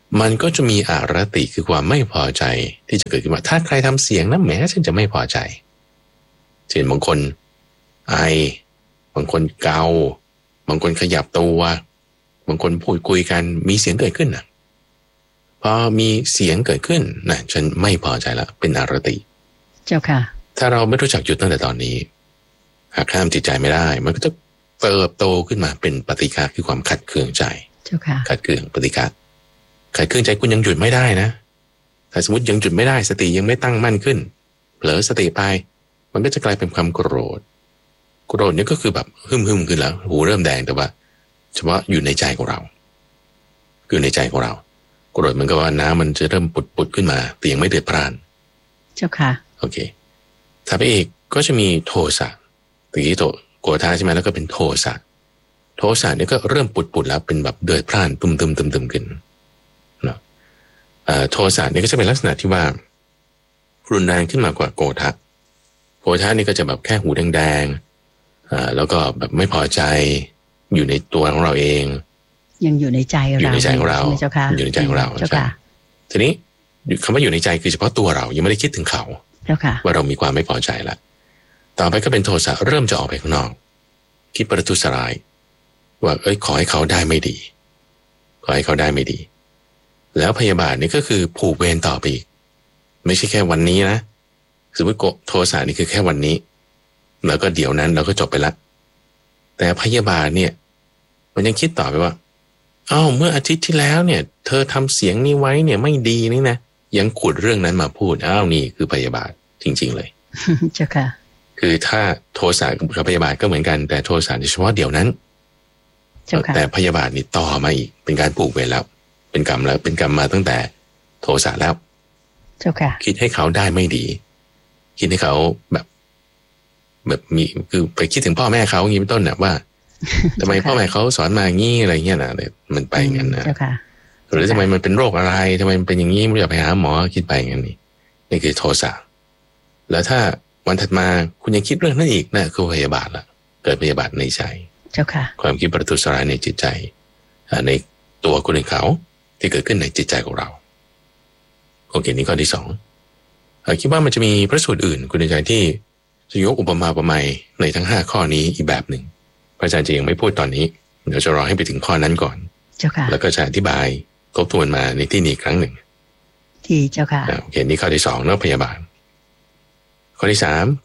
[SPEAKER 2] มันก็จะมีอารติคือความไม่พอใจที่จะเกิดขึ้นมาถ้าใครทำเสียงนะแหมฉันจะไม่พอใจเช่นบางคนไอบางคนเกาบางคนขยับตัวบางคนพูดคุยกันมีเสียงเกิดขึ้นนะพอมีเสียงเกิดขึ้นนะฉันไม่พอใจแล้วเป็นอารติ
[SPEAKER 1] เจ้าค่ะ
[SPEAKER 2] ถ้าเราไม่รู้จักหยุดตั้งแต่ตอนนี้หากห้ามจิตใจไม่ได้มันก็จะเติบโตขึ้นมาเป็นปฏิฆะคือความขัดเคืองใจ
[SPEAKER 1] เจ้าค่ะ
[SPEAKER 2] ขัดเคืองปฏิฆะขัดเคืองใจคุณยังหยุดไม่ได้นะถ้าสมมติยังหยุดไม่ได้สติยังไม่ตั้งมั่นขึ้นเผลอสติไปมันก็จะกลายเป็นความโกรธนี่ก็คือแบบหึ่มขึ้นแล้วหูเริ่มแดงแต่ว่าเฉพาะอยู่ในใจของเราคือในใจของเราโกรธมันก็ว่าน้ำมันจะเริ่มปุดขึ้นมาแต่ยังไม่เดือดพร่าน
[SPEAKER 1] เจ้าค่ะ
[SPEAKER 2] โอเคถ้าไปอีกก็จะมีโทสะตะกี้โกรธใช่ไหมแล้วก็เป็นโทสะเนี่ยก็เริ่มปุดแล้วเป็นแบบเดือดพร่านตึมขึ้นเนาะโทสะนี่ก็จะเป็นลักษณะที่ว่ารุนแรงขึ้นมากว่าโกรธนี่ก็จะแบบแค่หูแดงแล้วก็แบบไม่พอใจอยู่ในตัวของเราเอง
[SPEAKER 1] ยังอยู่ในใจเรา
[SPEAKER 2] อยู่ในใจของเราอยู่ในใจของเราใช่ทีนี้คำว่าอยู่ในใจคือเฉพาะตัวเรายังไม่ได้คิดถึงเขาว่าเรามีความไม่พอใจละต่อไปก็เป็นโทสะเริ่มจะออกไปข้างนอกคิดประทุษร้ายว่าขอให้เขาได้ไม่ดีขอให้เขาได้ไม่ดีแล้วพยาบาทนี่ก็คือผูกเวรต่อไปอีกไม่ใช่แค่วันนี้นะสมมติโทสะนี่คือแค่วันนี้แล้วก็เดี๋ยวนั้นเราก็จบไปละแต่พยาบาทเนี่ยมันยังคิดต่อไปว่าเมื่ออาทิตย์ที่แล้วเนี่ยเธอทำเสียงนี้ไว้เนี่ยไม่ดีนี่นะยังขุดเรื่องนั้นมาพูดนี่คือพยาบาทจริงๆเลย
[SPEAKER 1] เจ้าค่ะ
[SPEAKER 2] คือถ้าโทสะกับพยาบาทก็เหมือนกันแต่โทสะเฉพาะเดี๋ยวนั้นแต่พยาบาทนี่ต่อมาอีกเป็นการผูกเวรแล้วเป็นกรรมแล้วเป็นกรรมมาตั้งแต่โทสะแล้ว
[SPEAKER 1] เจ้าค่ะ
[SPEAKER 2] คิดให้เขาได้ไม่ดีคิดให้เขาแบบมีคือไปคิดถึงพ่อแม่เขาอย่างนี้เป็นต้นนะว่าทำไมพ่อแม่เขาสอนมาอย่างนี้อะไรเงี้ยนะมันไปงั้นนะหรือทำไมมันเป็นโรคอะไรทำไมมันเป็นอย่างนี้ไม่อยากไปหาหมอคิดไปงั้นนี่คือโทสะแล้วถ้าวันถัดมาคุณยังคิดเรื่องนั้นอีกนะคือพยาบาทละเกิดพยาบาทในใจ
[SPEAKER 1] เจ้าค่ะ
[SPEAKER 2] ความคิดประทุษร้ายในจิตใจในตัวคนอื่นเขาที่เกิดขึ้นในจิตใจของเราโอเคนี่ข้อที่สองคิดว่ามันจะมีพระสูตรอื่นคุณใจที่จะยกอุปมาอุปไมยในทั้ง5ข้อนี้อีกแบบหนึ่งพระอาจารย์จะยังไม่พูดตอนนี้เดี๋ยวจะรอให้ไปถึงข้อนั้นก่อน
[SPEAKER 1] เจ้าค่ะ
[SPEAKER 2] แล้วก็จะอธิบายทบทวนมาในที่นี้ครั้งหนึ่ง
[SPEAKER 1] ที่เจ้าค่ะ
[SPEAKER 2] โอเคนี่ข้อที่2เรื่องพยาบาทข้อที่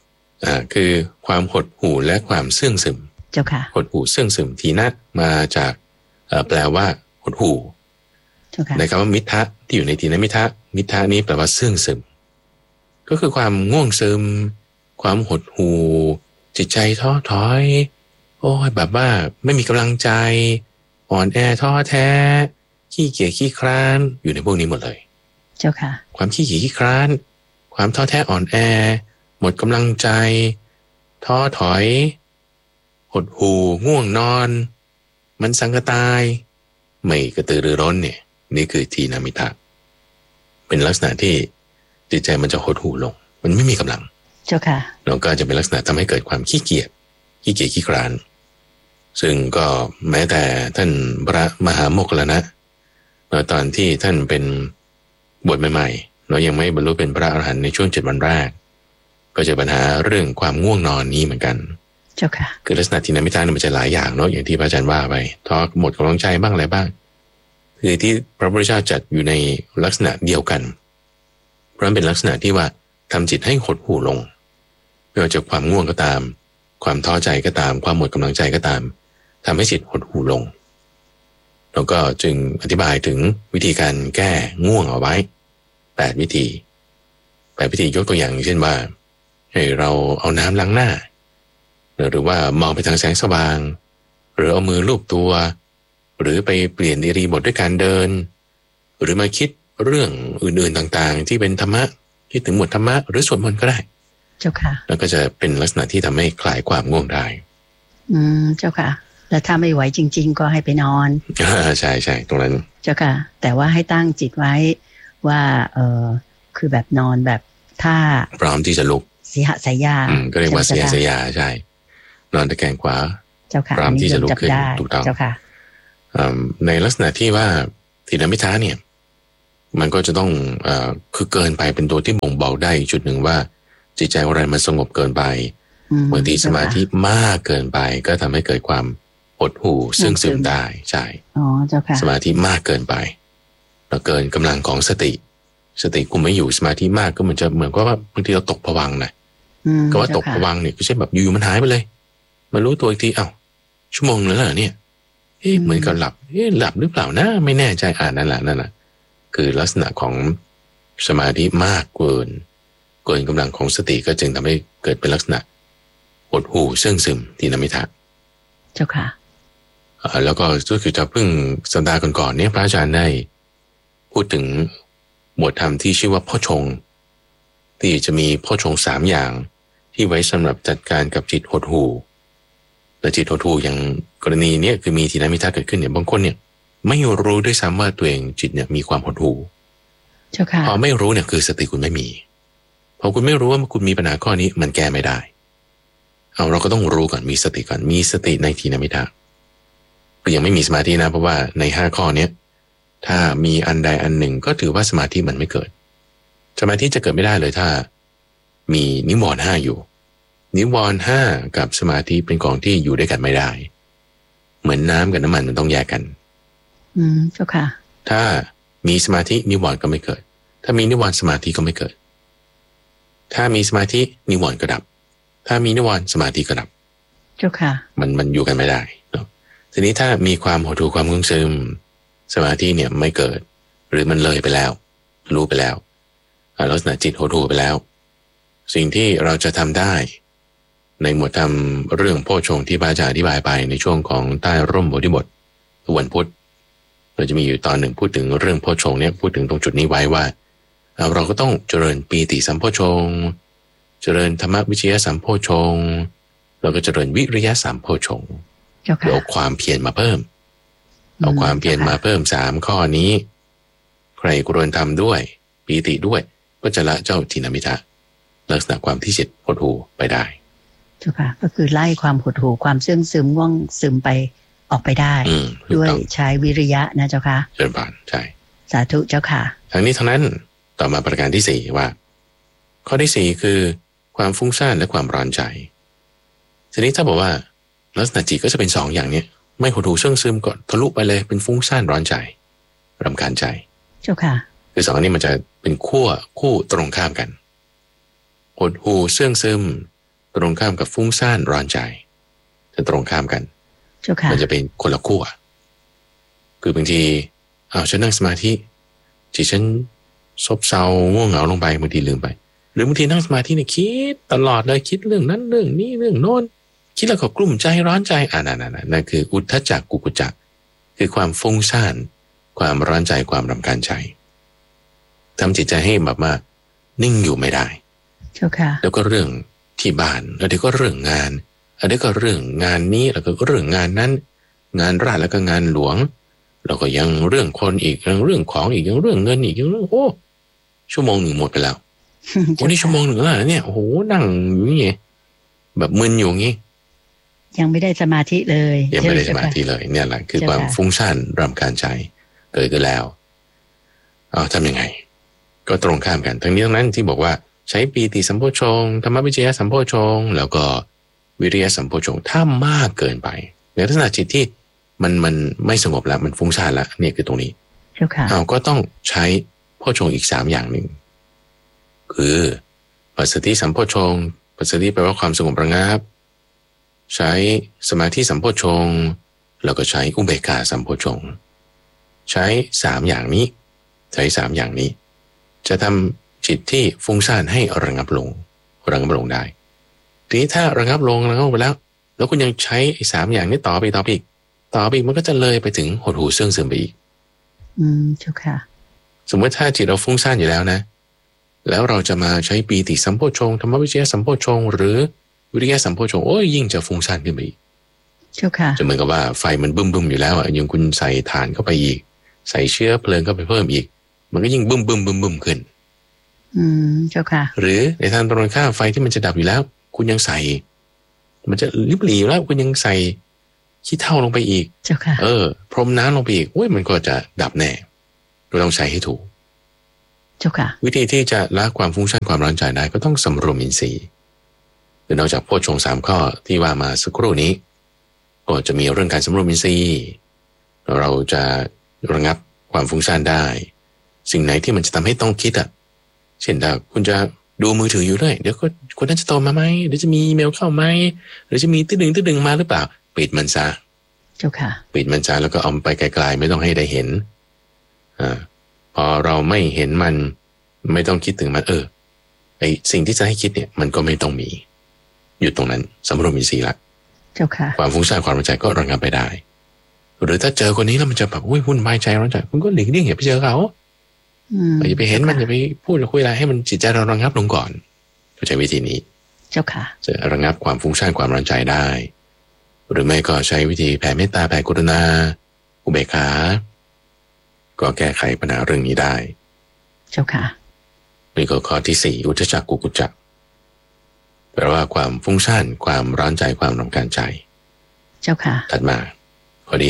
[SPEAKER 2] 3คือความหดหู่และความเสื่องซึม
[SPEAKER 1] เจ้าค่ะ
[SPEAKER 2] หดหู่เสื่องซึมทีนะมาจากแปลว่าหดหู่ในคำว่ามิทะที่อยู่ในทีนะมิทะนี้แปลว่าเสื่องซึมก็คือความง่วงซึมความหดหู่จิตใจท้อถอยแบบว่าไม่มีกำลังใจอ่อนแอท้อแท้ขี้เกียจขี้คร้านอยู่ในพวกนี้หมดเลย
[SPEAKER 1] เจ้าค่ะ
[SPEAKER 2] ความขี้เกียจขี้คร้านความท้อแท้อ่อนแอหมดกำลังใจท้อถอยหดหู่ง่วงนอนมันสังกตายไม่กระตือรือร้นเนี่ยนี่คือทีนามิทะเป็นลักษณะที่จิตใจมันจะหดหู่ลงมันไม่มีกำลัง
[SPEAKER 1] เจ้าค่ะ
[SPEAKER 2] แล้วก็จะเป็นลักษณะทำให้เกิดความขี้เกียจขี้คร้านซึ่งก็แม้แต่ท่านพระมหาโมคคัลลานะตอนที่ท่านเป็นบวชใหม่ๆเรายังไม่บรรลุเป็นพระอรหันต์ในช่วง7 วันแรกก็จะปัญหาเรื่องความง่วงนอนนี้เหมือนกัน
[SPEAKER 1] เจ้าค่ะ
[SPEAKER 2] คือลักษณะทีนามิทะมันจะหลายอย่างเนาะอย่างที่พระอาจารย์ว่าไปท้อหมดกำลังใจบ้างอะไรบ้างคือที่พระพุทธเจ้าจัดอยู่ในลักษณะเดียวกันเพราะมันเป็นลักษณะที่ว่าทำจิตให้หดหู่ลงไม่ว่าจะความง่วงก็ตามความท้อใจก็ตามความหมดกำลังใจก็ตามทำให้จิตหดหู่ลงแล้วก็จึงอธิบายถึงวิธีการแก้ง่วงเอาไว้8 วิธียกตัวอย่างเช่นว่าให้เราเอาน้ำล้างหน้าหรือว่ามองไปทางแสงสว่างหรือเอามือลูบตัวหรือไปเปลี่ยนอิริยาบถด้วยการเดินหรือมาคิดเรื่องอื่นๆต่างๆที่เป็นธรรมะคิดถึงหมวดธรรมะหรือสวดมนต์ก็ได้
[SPEAKER 1] เจ้าค่ะ
[SPEAKER 2] แล้วก็จะเป็นลักษณะที่ทำให้คลายความง่วงได้
[SPEAKER 1] เจ้าค่ะแล้วถ้าไม่ไหวจริงๆก็ให้ไปนอน
[SPEAKER 2] ใช่ตรงนั้น
[SPEAKER 1] เจ้าค่ะแต่ว่าให้ตั้งจิตไว้ว่าคือแบบนอนแบบถ้า
[SPEAKER 2] พร้อมที่จะลุก
[SPEAKER 1] สีหสายยา
[SPEAKER 2] ก็เรียกว่าสีหสายยาใช่นอนตะแคงขวา
[SPEAKER 1] เจ้าค่ะ
[SPEAKER 2] พร้อมที่จะลุกขึ้นถูกต้อง
[SPEAKER 1] เจ้าค่ะ
[SPEAKER 2] ในลักษณะที่ว่าทีนามิทะเนี่ยมันก็จะต้องคือเกินไปเป็นตัวที่บ่งบอกได้จุดหนึ่งว่าจิตใจอะไรมันสงบเกินไปบางทีสมาธิมากเกินไปก็ทำให้เกิดความหดหู่ซึ่งซึมได้ใช่สมาธิมากเกินไปแล้วเกินกำลังของสติคุมไม่อยู่สมาธิมากก็เหมือนจะเหมือนว่าบางทีเราตกผวังค์นะก็ว่าตกผวังค์เนี่ยก็ใช่แบบอยู่มันหายไปเลยมารู้ตัวอีกทีชั่วโมงนึงแล้วเนี่ยเหมือนกับหลับหลับหรือเปล่านะไม่แน่ใจนั่นแหละคือลักษณะของสมาธิมากเกินกำลังของสติก็จึงทำให้เกิดเป็นลักษณะหดหู่เสื่องซึมทีนมิทะ
[SPEAKER 1] เจ้าค่ะ
[SPEAKER 2] แล้วก็คือจะเพิ่งสัปดาห์ก่อนๆเนี่ยพระอาจารย์ได้พูดถึงหมวดธรรมที่ชื่อว่าพ่อชงที่จะมีพ่อชง3อย่างที่ไว้สำหรับจัดการกับจิตหดหู่และจิตหดหู่อย่างกรณีนี้คือมีทีนมิทะเกิดขึ้นเนี่ยบางคนเนี่ยไม่รู้ด้วยซ้ำว่าตัวเองจิตเนี่ยมีความหดหู่พอไม่รู้เนี่ยคือสติคุณไม่มีพอคุณไม่รู้ว่าคุณมีปัญหาข้อนี้มันแก้ไม่ได้เราก็ต้องรู้ก่อนมีสติก่อนมีสติในทีนมิทะก็ยังไม่มีสมาธินะเพราะว่าใน5ข้อนี้ถ้ามีอันใดอันหนึ่งก็ถือว่าสมาธิมันไม่เกิดสมาธิจะเกิดไม่ได้เลยถ้ามีนิวรณ์5อยู่นิวรณ์5กับสมาธิเป็นของที่อยู่ด้วยกันไม่ได้เหมือนน้ำกับน้ำมันต้องแยกกัน
[SPEAKER 1] เจ้าค่ะ
[SPEAKER 2] ถ้ามีสมาธินิวรณ์ก็ไม่เกิดถ้ามีนิวรณ์สมาธิก็ไม่เกิดถ้ามีสมาธินิวรณ์ก็ดับถ้ามีนิวรณ์สมาธิก็ดับ
[SPEAKER 1] เจ้าค่ะ
[SPEAKER 2] มันอยู่กันไม่ได้เนาะทีนี้ถ้ามีความหดหู่ความงุ่งซึมสมาธิเนี่ยไม่เกิดหรือมันเลยไปแล้วรู้ไปแล้วลักษณะจิตหดหู่ไปแล้วสิ่งที่เราจะทำได้ในหมวดธรรมเรื่องโพชฌงค์ที่พระอาจารย์อธิบายไปในช่วงของใต้ร่มโพธิบทวันพุธเราจะมีอยู่ตอนหนึ่งพูดถึงเรื่องโพชฌงค์เนี่ยพูดถึงตรงจุดนี้ไว้ว่าเราก็ต้องเจริญปีติสัมโพชฌงค์เจริญธรรมวิจยะสัมโพชฌงค์แล้วก็เจริญวิริยะสัมโพชฌงค์เอาความเพียรมาเพิ่มเอาความเพียรมาเพิ่ม3ข้อนี้ใครควรทำด้วยปีติด้วยก็จะละเจ้าทินมิทะลักษณะความที่จิตหดหู่ไปได้
[SPEAKER 1] เจ้าค่ะก็คือไล่ความหดหู่ความเสื่องซึมง่วงซึมไปออกไปได้ด้วยใช้วิริยะนะเจ้าค่ะ
[SPEAKER 2] เจริญพรใช่
[SPEAKER 1] สาธุเจ้าค่ะ
[SPEAKER 2] ทั้งนี้ทั้งนั้นต่อมาประการที่4ว่าข้อที่4คือความฟุ้งซ่านและความร้อนใจทีนี้ถ้าบอกว่าลักษณะจิตก็จะเป็น2อย่างนี้ไม่หดหู่เสื่องซึมก็ทะลุไปเลยเป็นฟุ้งซ่านร้อนใจรำคาญใจ
[SPEAKER 1] เจ้าค่ะ
[SPEAKER 2] คือ2อันนี้มันจะเป็นคู่ตรงข้ามกันหดหู่เสื่องซึมตรงข้ามกับฟุ้งซ่านร้อนใจจะตรงข้ามกันมันจะเป็นคนละขั้วคือบางทีฉันนั่งสมาธิจิตฉันซบเซาง่วงเหงาลงไปบางทีลืมไปหรือบางทีนั่งสมาธิเนี่ยคิดตลอดเลยคิดเรื่องนั้นเรื่องนี้เรื่องโน้นคิดแล้วก็กลุ้มใจร้อนใจนั่นคืออุทธัจจกุกุจจะคือความฟุ้งซ่านความร้อนใจความรำคาญใจทำจิตใจให้แบบว่านิ่งอยู่ไม่ได้
[SPEAKER 1] เจ้าค่ะ
[SPEAKER 2] แล้วก็เรื่องที่บ้านแล้วเดี๋ยวก็เรื่องงานเดี๋ยวก็เรื่องงานนี้แล้วก็เรื่องงานนั้นงานราชแล้วก็งานหลวงแล้วก็ยังเรื่องคนอีกยังเรื่องของอีกยังเรื่องเงินอีกยังเรื่องชั่วโมง1หมดไปแล้ววันนี้ชั่วโมง1แล้วเนี่ยโอ้โหนั่งอยู่นี่แบบมึนอยู่งี้
[SPEAKER 1] ยังไม่ได้สมาธิเลย
[SPEAKER 2] ยังไม่ได้สมาธิเลยเนี่ยแหละคือความฟุ้งซ่านรำคาญใจเกิดขึ้นแล้วทำยังไงก็ตรงข้ามกันทั้งนี้ทั้งนั้นที่บอกว่าใช้ปีติสัมโพชฌงค์ธรรมวิจยะสัมโพชฌงค์แล้วก็วิริยะสัมโพชฌงค์ถ้ามากเกินไปในลักษณะจิตที่มันไม่สงบแล้วมันฟุ้งซ่านแล้วเนี่ยคือตรงนี้ก็ต้องใช้โพชฌงค์อีก3อย่างหนึ่งคือปัสสัทธิสัมโพชฌงค์ปัสสัทธิแปลว่าความสงบระงับใช้สมาธิสัมโพชฌงค์แล้วก็ใช้อุเบกขาสัมโพชฌงค์ใช้3อย่างนี้ใช้3อย่างนี้จะทำจิตที่ฟุ้งซ่านให้ระงับลงได้ทีนี้ถ้าระงับลงไปแล้วคุณยังใช้3อย่างนี้ต่อไปอีกมันก็จะเลยไปถึงหดหู่เสื่องซึมไปอีก
[SPEAKER 1] เจ้าค่ะ
[SPEAKER 2] สมมติถ้าจิตเราฟุ้งซ่านอยู่แล้วนะแล้วเราจะมาใช้ปีติสัมโพชฌงค์ธรรมวิจยะสัมโพชฌงค์หรือวิริยะสัมโพชฌงค์ยิ่งจะฟุ้งซ่านขึ้นไปอีก
[SPEAKER 1] เจ้าค่ะ
[SPEAKER 2] จะเหมือนกับว่าไฟมันบึ้มอยู่แล้วยังคุณใส่ถ่านเข้าไปอีกใส่เชื้อเพลิงเข้าไปเพิ่มอีกมันก็ยิ่งบึ้มขึ้น
[SPEAKER 1] เจ้าค่ะ
[SPEAKER 2] หรือในทางตรงข้ามไฟที่มันจะดับอยู่แล้วคุณยังใส่มันจะริบหรี่แล้วคุณยังใส่ขี้เถ้าลงไปอีก
[SPEAKER 1] เจ้าค่ะ
[SPEAKER 2] พรมน้ำลงไปอีกมันก็จะดับแน่เราต้องใช้ให้ถูก
[SPEAKER 1] จ้าค่ะ
[SPEAKER 2] วิธีที่จะละความฟุ้งซ่านความร้อนใจได้ก็ต้องสำรวมอินทรีย์คือนอกจากโพชฌงค์3ข้อที่ว่ามาสักครู่นี้ก็จะมีเรื่องการสำรวมอินทรีย์เราจะระงับความฟุ้งซ่านได้สิ่งไหนที่มันจะทำให้ต้องคิดเช่นถ้าคุณจะดูมือถืออยู่ด้วยเดี๋ยวคนนั้นจะโทรมาไหมเดี๋ยวจะมีอีเมลเข้าไหมหรือจะมีตื้อดึงมาหรือเปล่าปิดมันซะ
[SPEAKER 1] เจ้าค่ะ
[SPEAKER 2] ปิดมันซะแล้วก็เอาไปไกลๆไม่ต้องให้ได้เห็นพอเราไม่เห็นมันไม่ต้องคิดถึงมันไอสิ่งที่จะให้คิดเนี่ยมันก็ไม่ต้องมีอยู่ตรงนั้นสำรวมอินทรีย์ละ
[SPEAKER 1] เจ้าค่ะ
[SPEAKER 2] ความฟุ้งซ่านความร้อนใจก็ระงับไปได้หรือถ้าเจอคนนี้แล้วมันจะแบบวุ่นวายใจร้อนใจคุณก็หลีกเลี่ยงอย่าไปเจอเขาอย่าไปเห็นมันอย่าไปพูดคุยอะไรให้มันจิตใจเราระงับลงก่อนก็ใช้วิธีนี้
[SPEAKER 1] เจ้าค่ะ
[SPEAKER 2] จะระงับความฟุ้งซ่านความร้อนใจได้หรือไม่ก็ใช้วิธีแผ่เมตตาแผ่กรุณาอุเบกขาก็แก้ไขปัญหาเรื่องนี้ได้
[SPEAKER 1] เจ้าค่ะ
[SPEAKER 2] นี่ก็ข้อที่4อุทธัจจกุกุจจะแปลว่าความฟุ้งซ่านความร้อนใจความรำคาญใจ
[SPEAKER 1] เจ้าค่ะ
[SPEAKER 2] ถัดมาข้อที่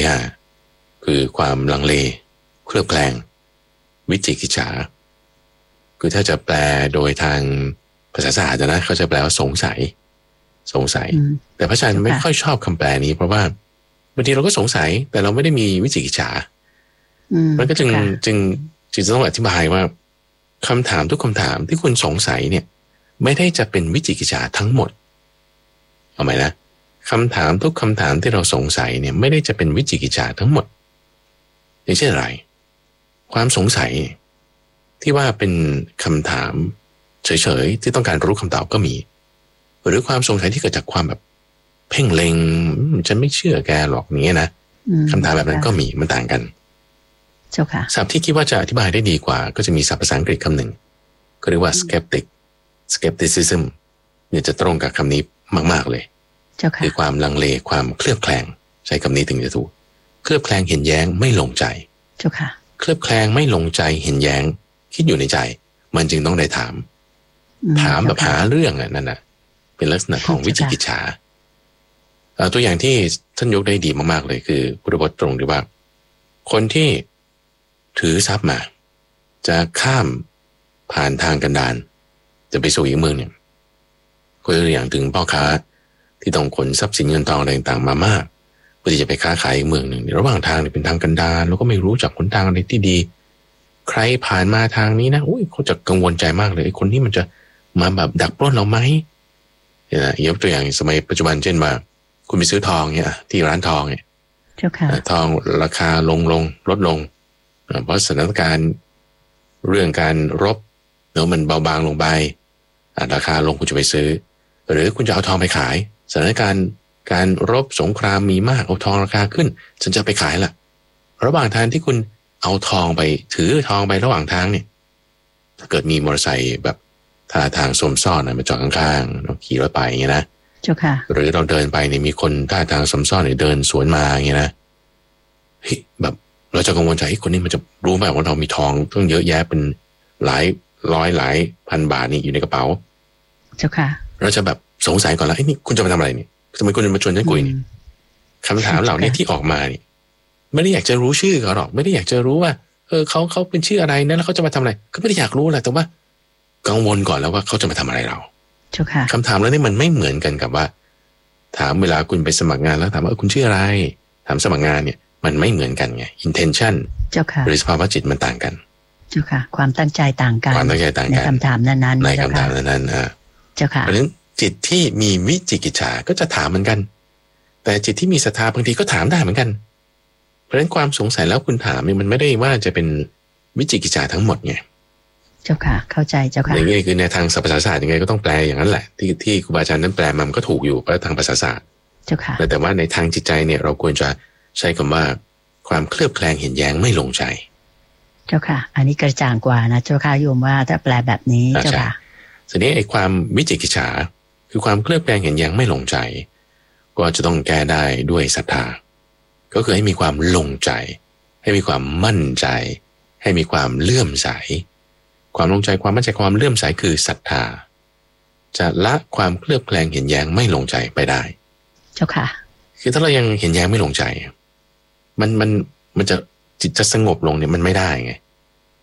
[SPEAKER 2] 5คือความลังเลเคลือบแคลงวิจิกิจฉาคือถ้าจะแปลโดยทางภาษาศาสตร์นะเขาจะแปลว่าสงสัยแต่พระอาจารย์ไม่ค่อยชอบคำแปลนี้เพราะว่าบางทีเราก็สงสัยแต่เราไม่ได้มีวิจิกิจฉามันก็จึงต้องอธิบายว่าคำถามทุกคำถามที่คุณสงสัยเนี่ยไม่ได้จะเป็นวิจิกิจฉาทั้งหมดเอาไหมนะคำถามทุกคำถามที่เราสงสัยเนี่ยไม่ได้จะเป็นวิจิกิจฉาทั้งหมดอย่างเช่นอะไรความสงสัยที่ว่าเป็นคำถามเฉยๆที่ต้องการรู้คำตอบก็มีหรือความสงสัยที่เกิดจากความแบบเพ่งเล็งฉันไม่เชื่อแกหรอกนี้นะคำถามแบบนั้นก็มีมันต่างกัน
[SPEAKER 1] เจ้าค่ะ
[SPEAKER 2] ศัพท์ที่คิดว่าจะอธิบายได้ดีกว่าก็จะมีศัพท์ภาษาอังกฤษคำหนึ่งก็เรียกว่า skepticism เนี่ยจะตรงกับคำนี้มากๆเลยคือความลังเลความเคลือบแคลงใช้คำนี้ถึงจะถูกเคลือบแคลงเห็นแย้งไม่ลงใจ
[SPEAKER 1] เจ้าค่ะ
[SPEAKER 2] เคลือบแคลงไม่ลงใจเห็นแย้งคิดอยู่ในใจมันจึงต้องได้ถามแบบหาเรื่องนั่นน่ะเป็นลักษณะของวิจิกิจฉาตัวอย่างที่ท่านยกได้ดีมากๆเลยคือพุทธพจน์ตรงที่ว่าคนที่ถือทรัพย์มาจะข้ามผ่านทางกันดารจะไปสู่อีกเมืองเนี่ยก็ตัวอย่างถึงพ่อค้าที่ต้องขนทรัพย์สินเงินทองอะไรต่างๆมามากเพื่อที่จะไปค้าขายอีกเมืองหนึ่งระหว่างทางเนี่ยเป็นทางกันดารแล้วก็ไม่รู้จักหนทางอะไรที่ดีใครผ่านมาทางนี้นะเขาจะกังวลใจมากเลยคนที่มันจะมาแบบดักปล้นเราไหมยกตัวอย่างสมัยปัจจุบันเช่นว่าคุณไปซื้อทองเนี่ยที่ร้านทองเนี่ยทองราคาลดลงเพราะสถานการณ์เรื่องการรบมันเบาบางลงไปราคาลงคุณจะไปซื้อหรือคุณจะเอาทองไปขายสถานการณ์การรบสงครามมีมากเอาทองราคาขึ้นฉันจะไปขายล่ะระหว่างทางที่คุณเอาทองไปถือทองไประหว่างทางเนี่ยถ้าเกิดมีมอเตอร์ไซค์แบบท่าทางสมซ่อนมาจอดข้างๆเราขี่รถไปอย่างเงี้ยนะ
[SPEAKER 1] เจ้าค่ะ
[SPEAKER 2] หรือเราเดินไปเนี่ยมีคนท่าทางสมซ่อนเนี่ยเดินสวนมาอย่างเงี้ยนะแบบเราจะกังวลใจคนนี้มันจะรู้ไหมว่าเรามีทองต้องเยอะแยะเป็นหลายร้อยหลายพันบาทนี่อยู่ในกระเป๋า
[SPEAKER 1] เจ้าค่ะ
[SPEAKER 2] เราจะแบบสงสัยก่อนแล้วนี่คุณจะมาทำอะไรนี่ทำไมคุณจะมาชวนฉันคุยนี่คำถามเหล่านี้ที่ออกมานี่ไม่ได้อยากจะรู้ชื่อเขาหรอกไม่ได้อยากจะรู้ว่าเขาเป็นชื่ออะไรนะแล้วเขาจะมาทำอะไรก็ไม่ได้อยากรู้แหละแต่ว่ากังวลก่อนแล้วว่าเขาจะมาทำอะไรเรา
[SPEAKER 1] เจ้าค่ะ
[SPEAKER 2] คำถามแล้วนี่มันไม่เหมือนกันกับว่าถามเวลาคุณไปสมัครงานแล้วถามว่าคุณชื่ออะไรถามสมัครงานเนี่ยมันไม่เหมือนกันไง intention
[SPEAKER 1] เจ้าค่ะ
[SPEAKER 2] หรือสภาวะจิตมันต่างกัน
[SPEAKER 1] เจ้าค่ะความตั้งใจต่างกันในคำถามนั้น
[SPEAKER 2] ในคำถามนั้น
[SPEAKER 1] เจ้าค่ะ
[SPEAKER 2] เพราะฉะนั้นจิตที่มีวิจิกิจฉาก็จะถามเหมือนกันแต่จิตที่มีศรัทธาบางทีก็ถามได้เหมือนกันเพราะฉะนั้นความสงสัยแล้วคุณถามเนี่ยมันไม่ได้ว่าจะเป็นวิจิกิจฉาทั้งหมดไง
[SPEAKER 1] เจ้าค่ะเข้าใจเจ้าค่ะ
[SPEAKER 2] อย่างนี้คือในทางภาษาศาสตร์ยังไงก็ต้องแปลอย่างนั้นแหละที่ครูบาอาจารย์นั้นแปลมันก็ถูกอยู่เพราะทางภาษาศาสตร์
[SPEAKER 1] เจ้าค่ะ
[SPEAKER 2] แต่ว่าในทางจิตใจเนี่ยเราควรจะใช้คำว่าความเคลือบแคลงเห็นแย้งไม่ลงใจ
[SPEAKER 1] เจ้าค่ะอันนี้กระจ่างกว่านะเจ้าค่ะโยมว่าถ้าแปลแบบนี้เจ้าค่ะ
[SPEAKER 2] ทีนี้ไอ้ความวิจิกิจฉาคือความเคลือบแคลงเห็นแย้งไม่ลงใจก็จะต้องแก้ได้ด้วยศรัทธาก็คือให้มีความลงใจให้มีความมั่นใจให้มีความเลื่อมใสความลงใจความมั่นใจความเลื่อมใสคือศรัทธาจะละความเคลือบแคลงเห็นแย้งไม่ลงใจไปได้
[SPEAKER 1] เจ้าค่ะ
[SPEAKER 2] คือถ้าเรายังเห็นแย้งไม่ลงใจมันจะจิตจะสงบลงเนี่ยมันไม่ได้ไง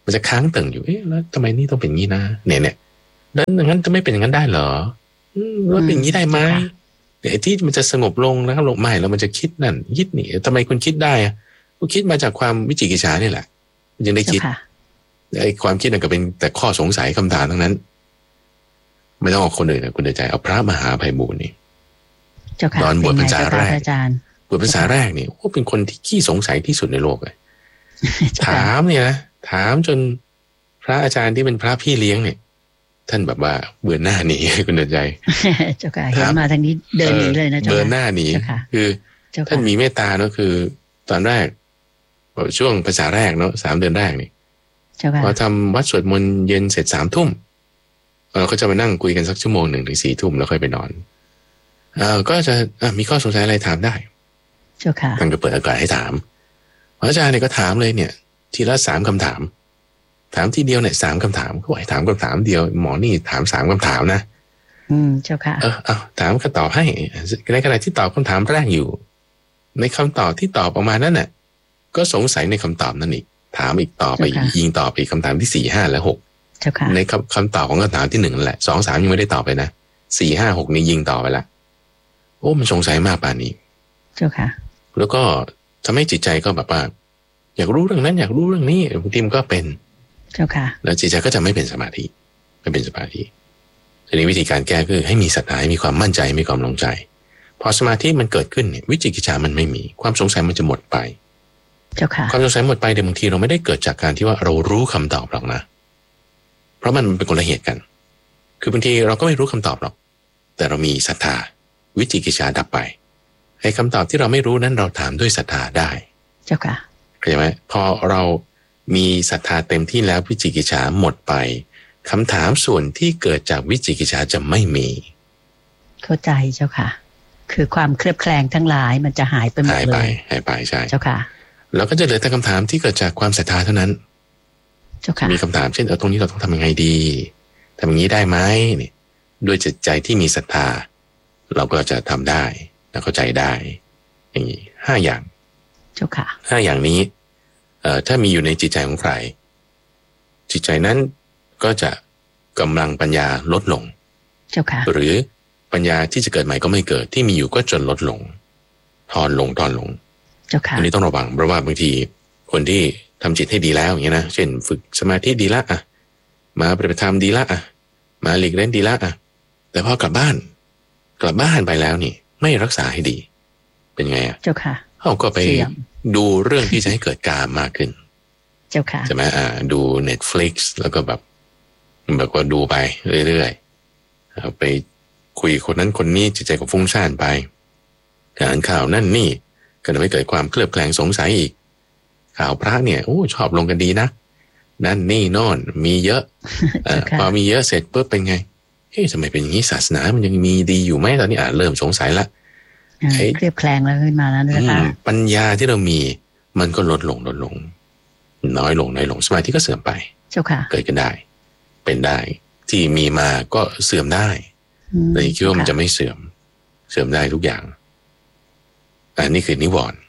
[SPEAKER 2] มันจะค้างตึงอยู่แล้วทำไมนี่ต้องเป็นงี้นะเนี่ยแล้วงั้นจะไม่เป็นอย่างนั้นได้เหรอแล้วเป็นอย่างนี้ได้ไหมเนี่ยที่มันจะสงบลงนะครับลงไม่แล้วมันจะคิดนั่นคิดนี่ทำไมคุณคิดได้อะคุณคิดมาจากความวิจิกิจฉาเนี่ยแหละยังได้คิดไอ้ความคิดนั่นก็เป็นแต่ข้อสงสัยคำถามทั้งนั้นไม่ต้องเอาคนอื่นนะคุณเดินใจเอาพระมหาไพบูลย์นี่ตอนบวชพรรษาแรกบวชพรรษาแรกนี่โอ้เป็นคนที่ขี้สงสัยที่สุดในโลกเลยถามเนี่ยนะถามจนพระอาจารย์ที่เป็นพระพี่เลี้ยงเนี่ยท่านแบบว่าเบื่อหน้าหนีคุณเดินใจ
[SPEAKER 1] เจ้าค่ะเห็นมาทางนี้เดินหนีเลยนะเจ้าค่ะเบื่อ
[SPEAKER 2] หน้าหนีคือท่านมีเมตตาเนาะคือตอนแรกช่วงภาษาแรกเนาะ3 เดือนแรกนี่พอทำวัดสวดมนต์เย็นเสร็จ3 ทุ่มเราก็จะมานั่งคุยกันสัก1 ชั่วโมงถึง4 ทุ่มแล้วค่อยไปนอนก็จะมีข้อสงสัยอะไรถามได้
[SPEAKER 1] เจ้าค่ะ
[SPEAKER 2] ท่านก็เปิดโอกาสให้ถามอาจารย์เนี่ยก็ถามเลยเนี่ยทีละ3 คำถามถามทีเดียวเนี่ย3 คำถามเขาบอกให้ถามคำถามเดียวหมอนี่ถาม3 คำถามนะ
[SPEAKER 1] เจ้าค่ะ
[SPEAKER 2] ถามก็ตอบให้ในขณะที่ตอบคำถามแรกอยู่ในคำตอบที่ตอบออกมานั่นน่ะก็สงสัยในคำตอบนั่นอีกถามอีกต่อไปยิงต่อไปคำถามที่4 5 และ 6ในคำตอบของคำถามที่1นั่นแหละ2 3ยังไม่ได้ตอบไปนะ4 5 6นี่ยิงต่อไปละโอ้มันสงสัยมากป่านนี้
[SPEAKER 1] เจ้าค่ะ
[SPEAKER 2] แล้วก็ทำให้จิตใจก็แบบว่าอยากรู้เรื่องนั้นอยากรู้เรื่องนี้บางทีมันก็เป็น
[SPEAKER 1] เจ้าค่ะ
[SPEAKER 2] แล้วจิตใจก็จะไม่เป็นสมาธิไม่เป็นสมาธิทีนี้วิธีการแก้คือให้มีศรัทธามีความมั่นใจมีความลงใจพอสมาธิมันเกิดขึ้นเนี่ยวิจิกิจฉามันไม่มีความสงสัยมันจะหมดไป
[SPEAKER 1] เจ้าค่ะ
[SPEAKER 2] ความสงสัยหมดไปแต่บางทีเราไม่ได้เกิดจากการที่ว่าเรารู้คำตอบหรอกนะเพราะมันเป็นคนละเหตุกันคือบางทีเราก็ไม่รู้คำตอบหรอกแต่เรามีศรัทธาวิจิกิจฉาดับไปไอ้คำตอบที่เราไม่รู้นั้นเราถามด้วยศรัทธาได้
[SPEAKER 1] เจ้าค่ะ
[SPEAKER 2] เข้าใจไหมพอเรามีศรัทธาเต็มที่แล้ววิจิกิจฉาหมดไปคำถามส่วนที่เกิดจากวิจิกิจฉาจะไม่มี
[SPEAKER 1] เข้าใจเจ้าค่ะคือความเคลือบแคลงทั้งหลายมันจะหายไปหมดเลย
[SPEAKER 2] หายไปใช่
[SPEAKER 1] เจ้าค่ะ
[SPEAKER 2] แล้วก็จะเหลือแต่คำถามที่เกิดจากความศรัทธาเท่านั้น
[SPEAKER 1] เจ้าค่ะ
[SPEAKER 2] มีคำถามเช่นตรงนี้เราต้องทำยังไงดีทำอย่างนี้ได้ไหมนี่ด้วยจิตใจที่มีศรัทธาเราก็จะทำได้และเข้าใจได้อย่างนี้5 อย่าง
[SPEAKER 1] เจ้าค่ะ
[SPEAKER 2] 5 อย่างนี้ถ้ามีอยู่ในจิตใจของใครจิตใจนั้นก็จะกำลังปัญญาลดลง
[SPEAKER 1] เจ้าค่ะ
[SPEAKER 2] หรือปัญญาที่จะเกิดใหม่ก็ไม่เกิดที่มีอยู่ก็จนลดลงทอนลง
[SPEAKER 1] เจ้าค่ะ
[SPEAKER 2] อันนี้ต้องระวังเพราะว่าบางทีคนที่ทำจิตให้ดีแล้วอย่างเงี้ยนะเช่นฝึกสมาธิดีละมาปฏิบัติธรรมดีละมาหลีกเล่นดีละแต่พอกลับบ้านไปแล้วนี่ไม่รักษาให้ดีเป็นไง
[SPEAKER 1] เจ้าค่ะ
[SPEAKER 2] เขาก็ไปดูเรื่องที่จะให้เกิดกามมากขึ้น
[SPEAKER 1] เจ้าค่ะ
[SPEAKER 2] ใช่ไหมดู Netflix แล้วก็แบบว่าดูไปเรื่อยๆไปคุยคนนั้นคนนี้จิตใจก็ฟุ้งซ่านไปอ่านข่าวนั่นนี่ก็ทำให้เกิดความเคลือบแคลงสงสัยอีกข่าวพระเนี่ยชอบลงกันดีนะนั่นนี่โน่นมีเยอะ พอมีเยอะเสร็จปุ๊บเป็นไงทำไมเป็นอย่างนี้ศาสนามันยังมีดีอยู่ไหมตอนนี้เริ่มสงสัยละ
[SPEAKER 1] เคลือบแคลงแล้วขึ้นมาแล้วนะคะ
[SPEAKER 2] ปัญญาที่เรามีมันก็ลดลงน้อยลงสมาธิก็เสื่อมไป
[SPEAKER 1] เจ้าค่ะ
[SPEAKER 2] เกิดกันได้เป็นได้ที่มีมาก็เสื่อมได้แต่คิดว่ามันจะไม่เสื่อมได้ทุกอย่างอันนี้คือนิวรณ์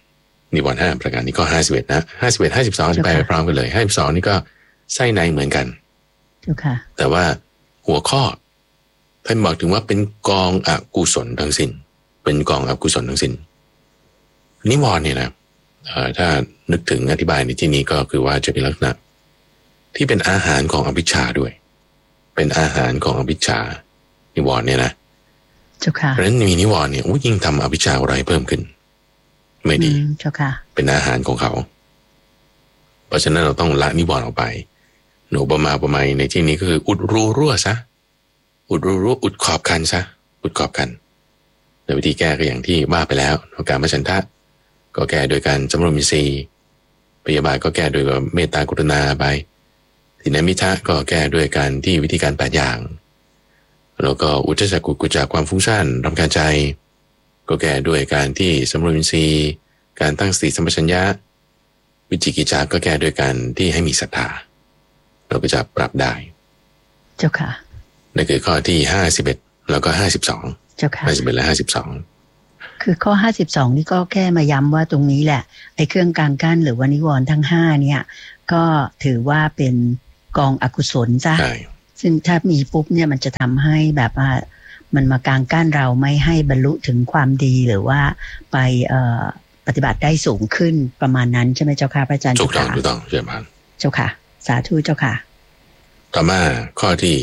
[SPEAKER 2] 5 ประการนี้ก็51นะ51 52จะไปพร้อมกันเลย52นี่ก็ไส้ในเหมือนกัน
[SPEAKER 1] เจ้าค่ะ
[SPEAKER 2] แต่ว่าหัวข้อท่านบอกถึงว่าเป็นกองอกุศลทั้งสิ้นเป็นกองอกุศลทั้งสิ้นนิวรณ์เนี่ยนะถ้านึกถึงอธิบายในที่นี้ก็คือว่าจะเป็นลักษณะที่เป็นอาหารของอวิชชาด้วยเป็นอาหารของอวิชชานิวรณ์เนี่ยนะ
[SPEAKER 1] เจ้าค่ะ
[SPEAKER 2] เพราะฉะนั้นมีนิวรณ์เนี่ยยิ่งทำอวิชชาอะไรเพิ่มขึ้นไม่ดี
[SPEAKER 1] เจ้าค่ะ
[SPEAKER 2] เป็นอาหารของเขาเพราะฉะนั้นเราต้องละนิวรณ์ออกไปหนูประมาณในที่นี้ก็คืออุดรูรั่วซะอุดขอบคันซะอุดขอบคันโดยวิธีแก้ก็อย่างที่ว่าไปแล้วการมฉันทะก็แก้โดยการสำรวมอินทรีย์พยาบาทก็แก้โดยเมตตากรุณาไปทินมิทะก็แก้ด้วยการที่วิธีการ8 อย่างแล้วก็อุทธัจจกุจจากความฟุ้งซ่านรำคาญใจก็แก้ด้วยการที่สำรวมอินทรีย์การตั้งสติสัมปชัญญะวิจิกิจจาก็แก้ด้วยการที่ให้มีศรัทธาเราก็จะปรับได้
[SPEAKER 1] เจ้าค่ะ
[SPEAKER 2] นั่นคือข้อที่51แล้วก็52
[SPEAKER 1] เจ้าค่ะ
[SPEAKER 2] 51และ52
[SPEAKER 1] คือข้อ52นี่ก็แค่มาย้ำว่าตรงนี้แหละไอ้เครื่องกลางกั้นหรือว่านิวรณ์ทั้ง5เนี่ยก็ถือว่าเป็นกองอกุศลจ้ะซึ่งถ้ามีปุ๊บเนี่ยมันจะทำให้แบบว่ามันมากางกั้นเราไม่ให้บรรลุถึงความดีหรือว่าไปปฏิบัติได้สูงขึ้นประมาณนั้นใช่ไหมเจ้าค่ะพระอาจารย์
[SPEAKER 2] ถูกต้องเจ้าค่ะ
[SPEAKER 1] เจ้าค่ะสาธุเจ้าค่ะ
[SPEAKER 2] ต่อมาข้อที่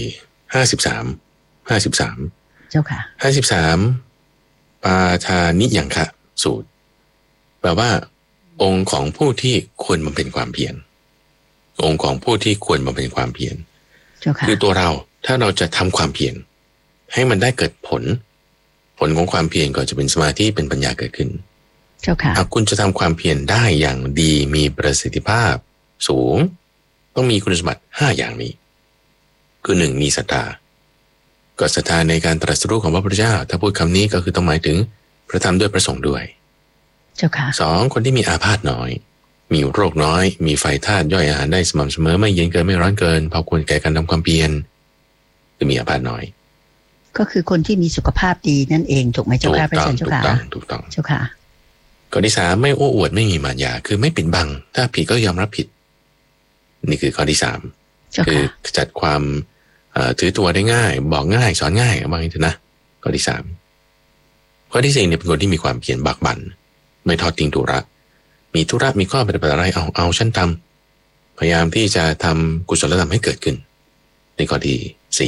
[SPEAKER 2] 53เจ้าค่ะ53ปาทานิยังคะสูตรแปลว่าองค์ของผู้ที่ควรบำเพ็ญความเพียรองค์ของผู้ที่ควรบำเพ็ญความเพียรคือตัวเราถ้าเราจะทำความเพียรให้มันได้เกิดผลของความเพียรก็จะเป็นสมาธิเป็นปัญญาเกิดขึ้น
[SPEAKER 1] เจ้าค่ะ
[SPEAKER 2] คุณจะทำความเพียรได้อย่างดีมีประสิทธิภาพสูงต้องมีคุณสมบัติ5อย่างนี้คือ1มีศรัทธาก็ศรัทธาในการตรัสรู้ของพระพุทธเจ้าถ้าพูดคำนี้ก็คือต้องหมายถึงพระธรรมด้วยพระสงฆ์ด้วย
[SPEAKER 1] เจ้าค่ะ
[SPEAKER 2] 2คนที่มีอาพาธน้อยมีโรคน้อยมีไฟธาตุย่อยอาหารได้สม่ำเสมอไม่เย็นเกินไม่ร้อนเกินพอควรแก่การทำความเพียรคือมีอาพาธน้อย
[SPEAKER 1] ก็คือคนที่มีสุขภาพดีนั่นเองถูกไหมเจ้าค่ะพระอาจารย์เจ้าค่ะ
[SPEAKER 2] ถูกต้อง
[SPEAKER 1] เจ้าค่ะ
[SPEAKER 2] ข้อที่3ไม่โอ้อวดไม่มีมารยาคือไม่ปิดบังถ้าผิดก็ยอมรับผิดนี่คือข้อที่3คือจัดความถือตัวได้ง่ายบอกง่ายสอนง่ายบางทีนะข้อที่3ข้อที่4เนี่ยเป็นคนที่มีความเพียรบากบั่นไม่ทอดทิ้งธุระมีธุระมีข้อปฏิบัติอะไรเอาฉันทำพยายามที่จะทำกุศลธรรมให้เกิดขึ้นในข้อที่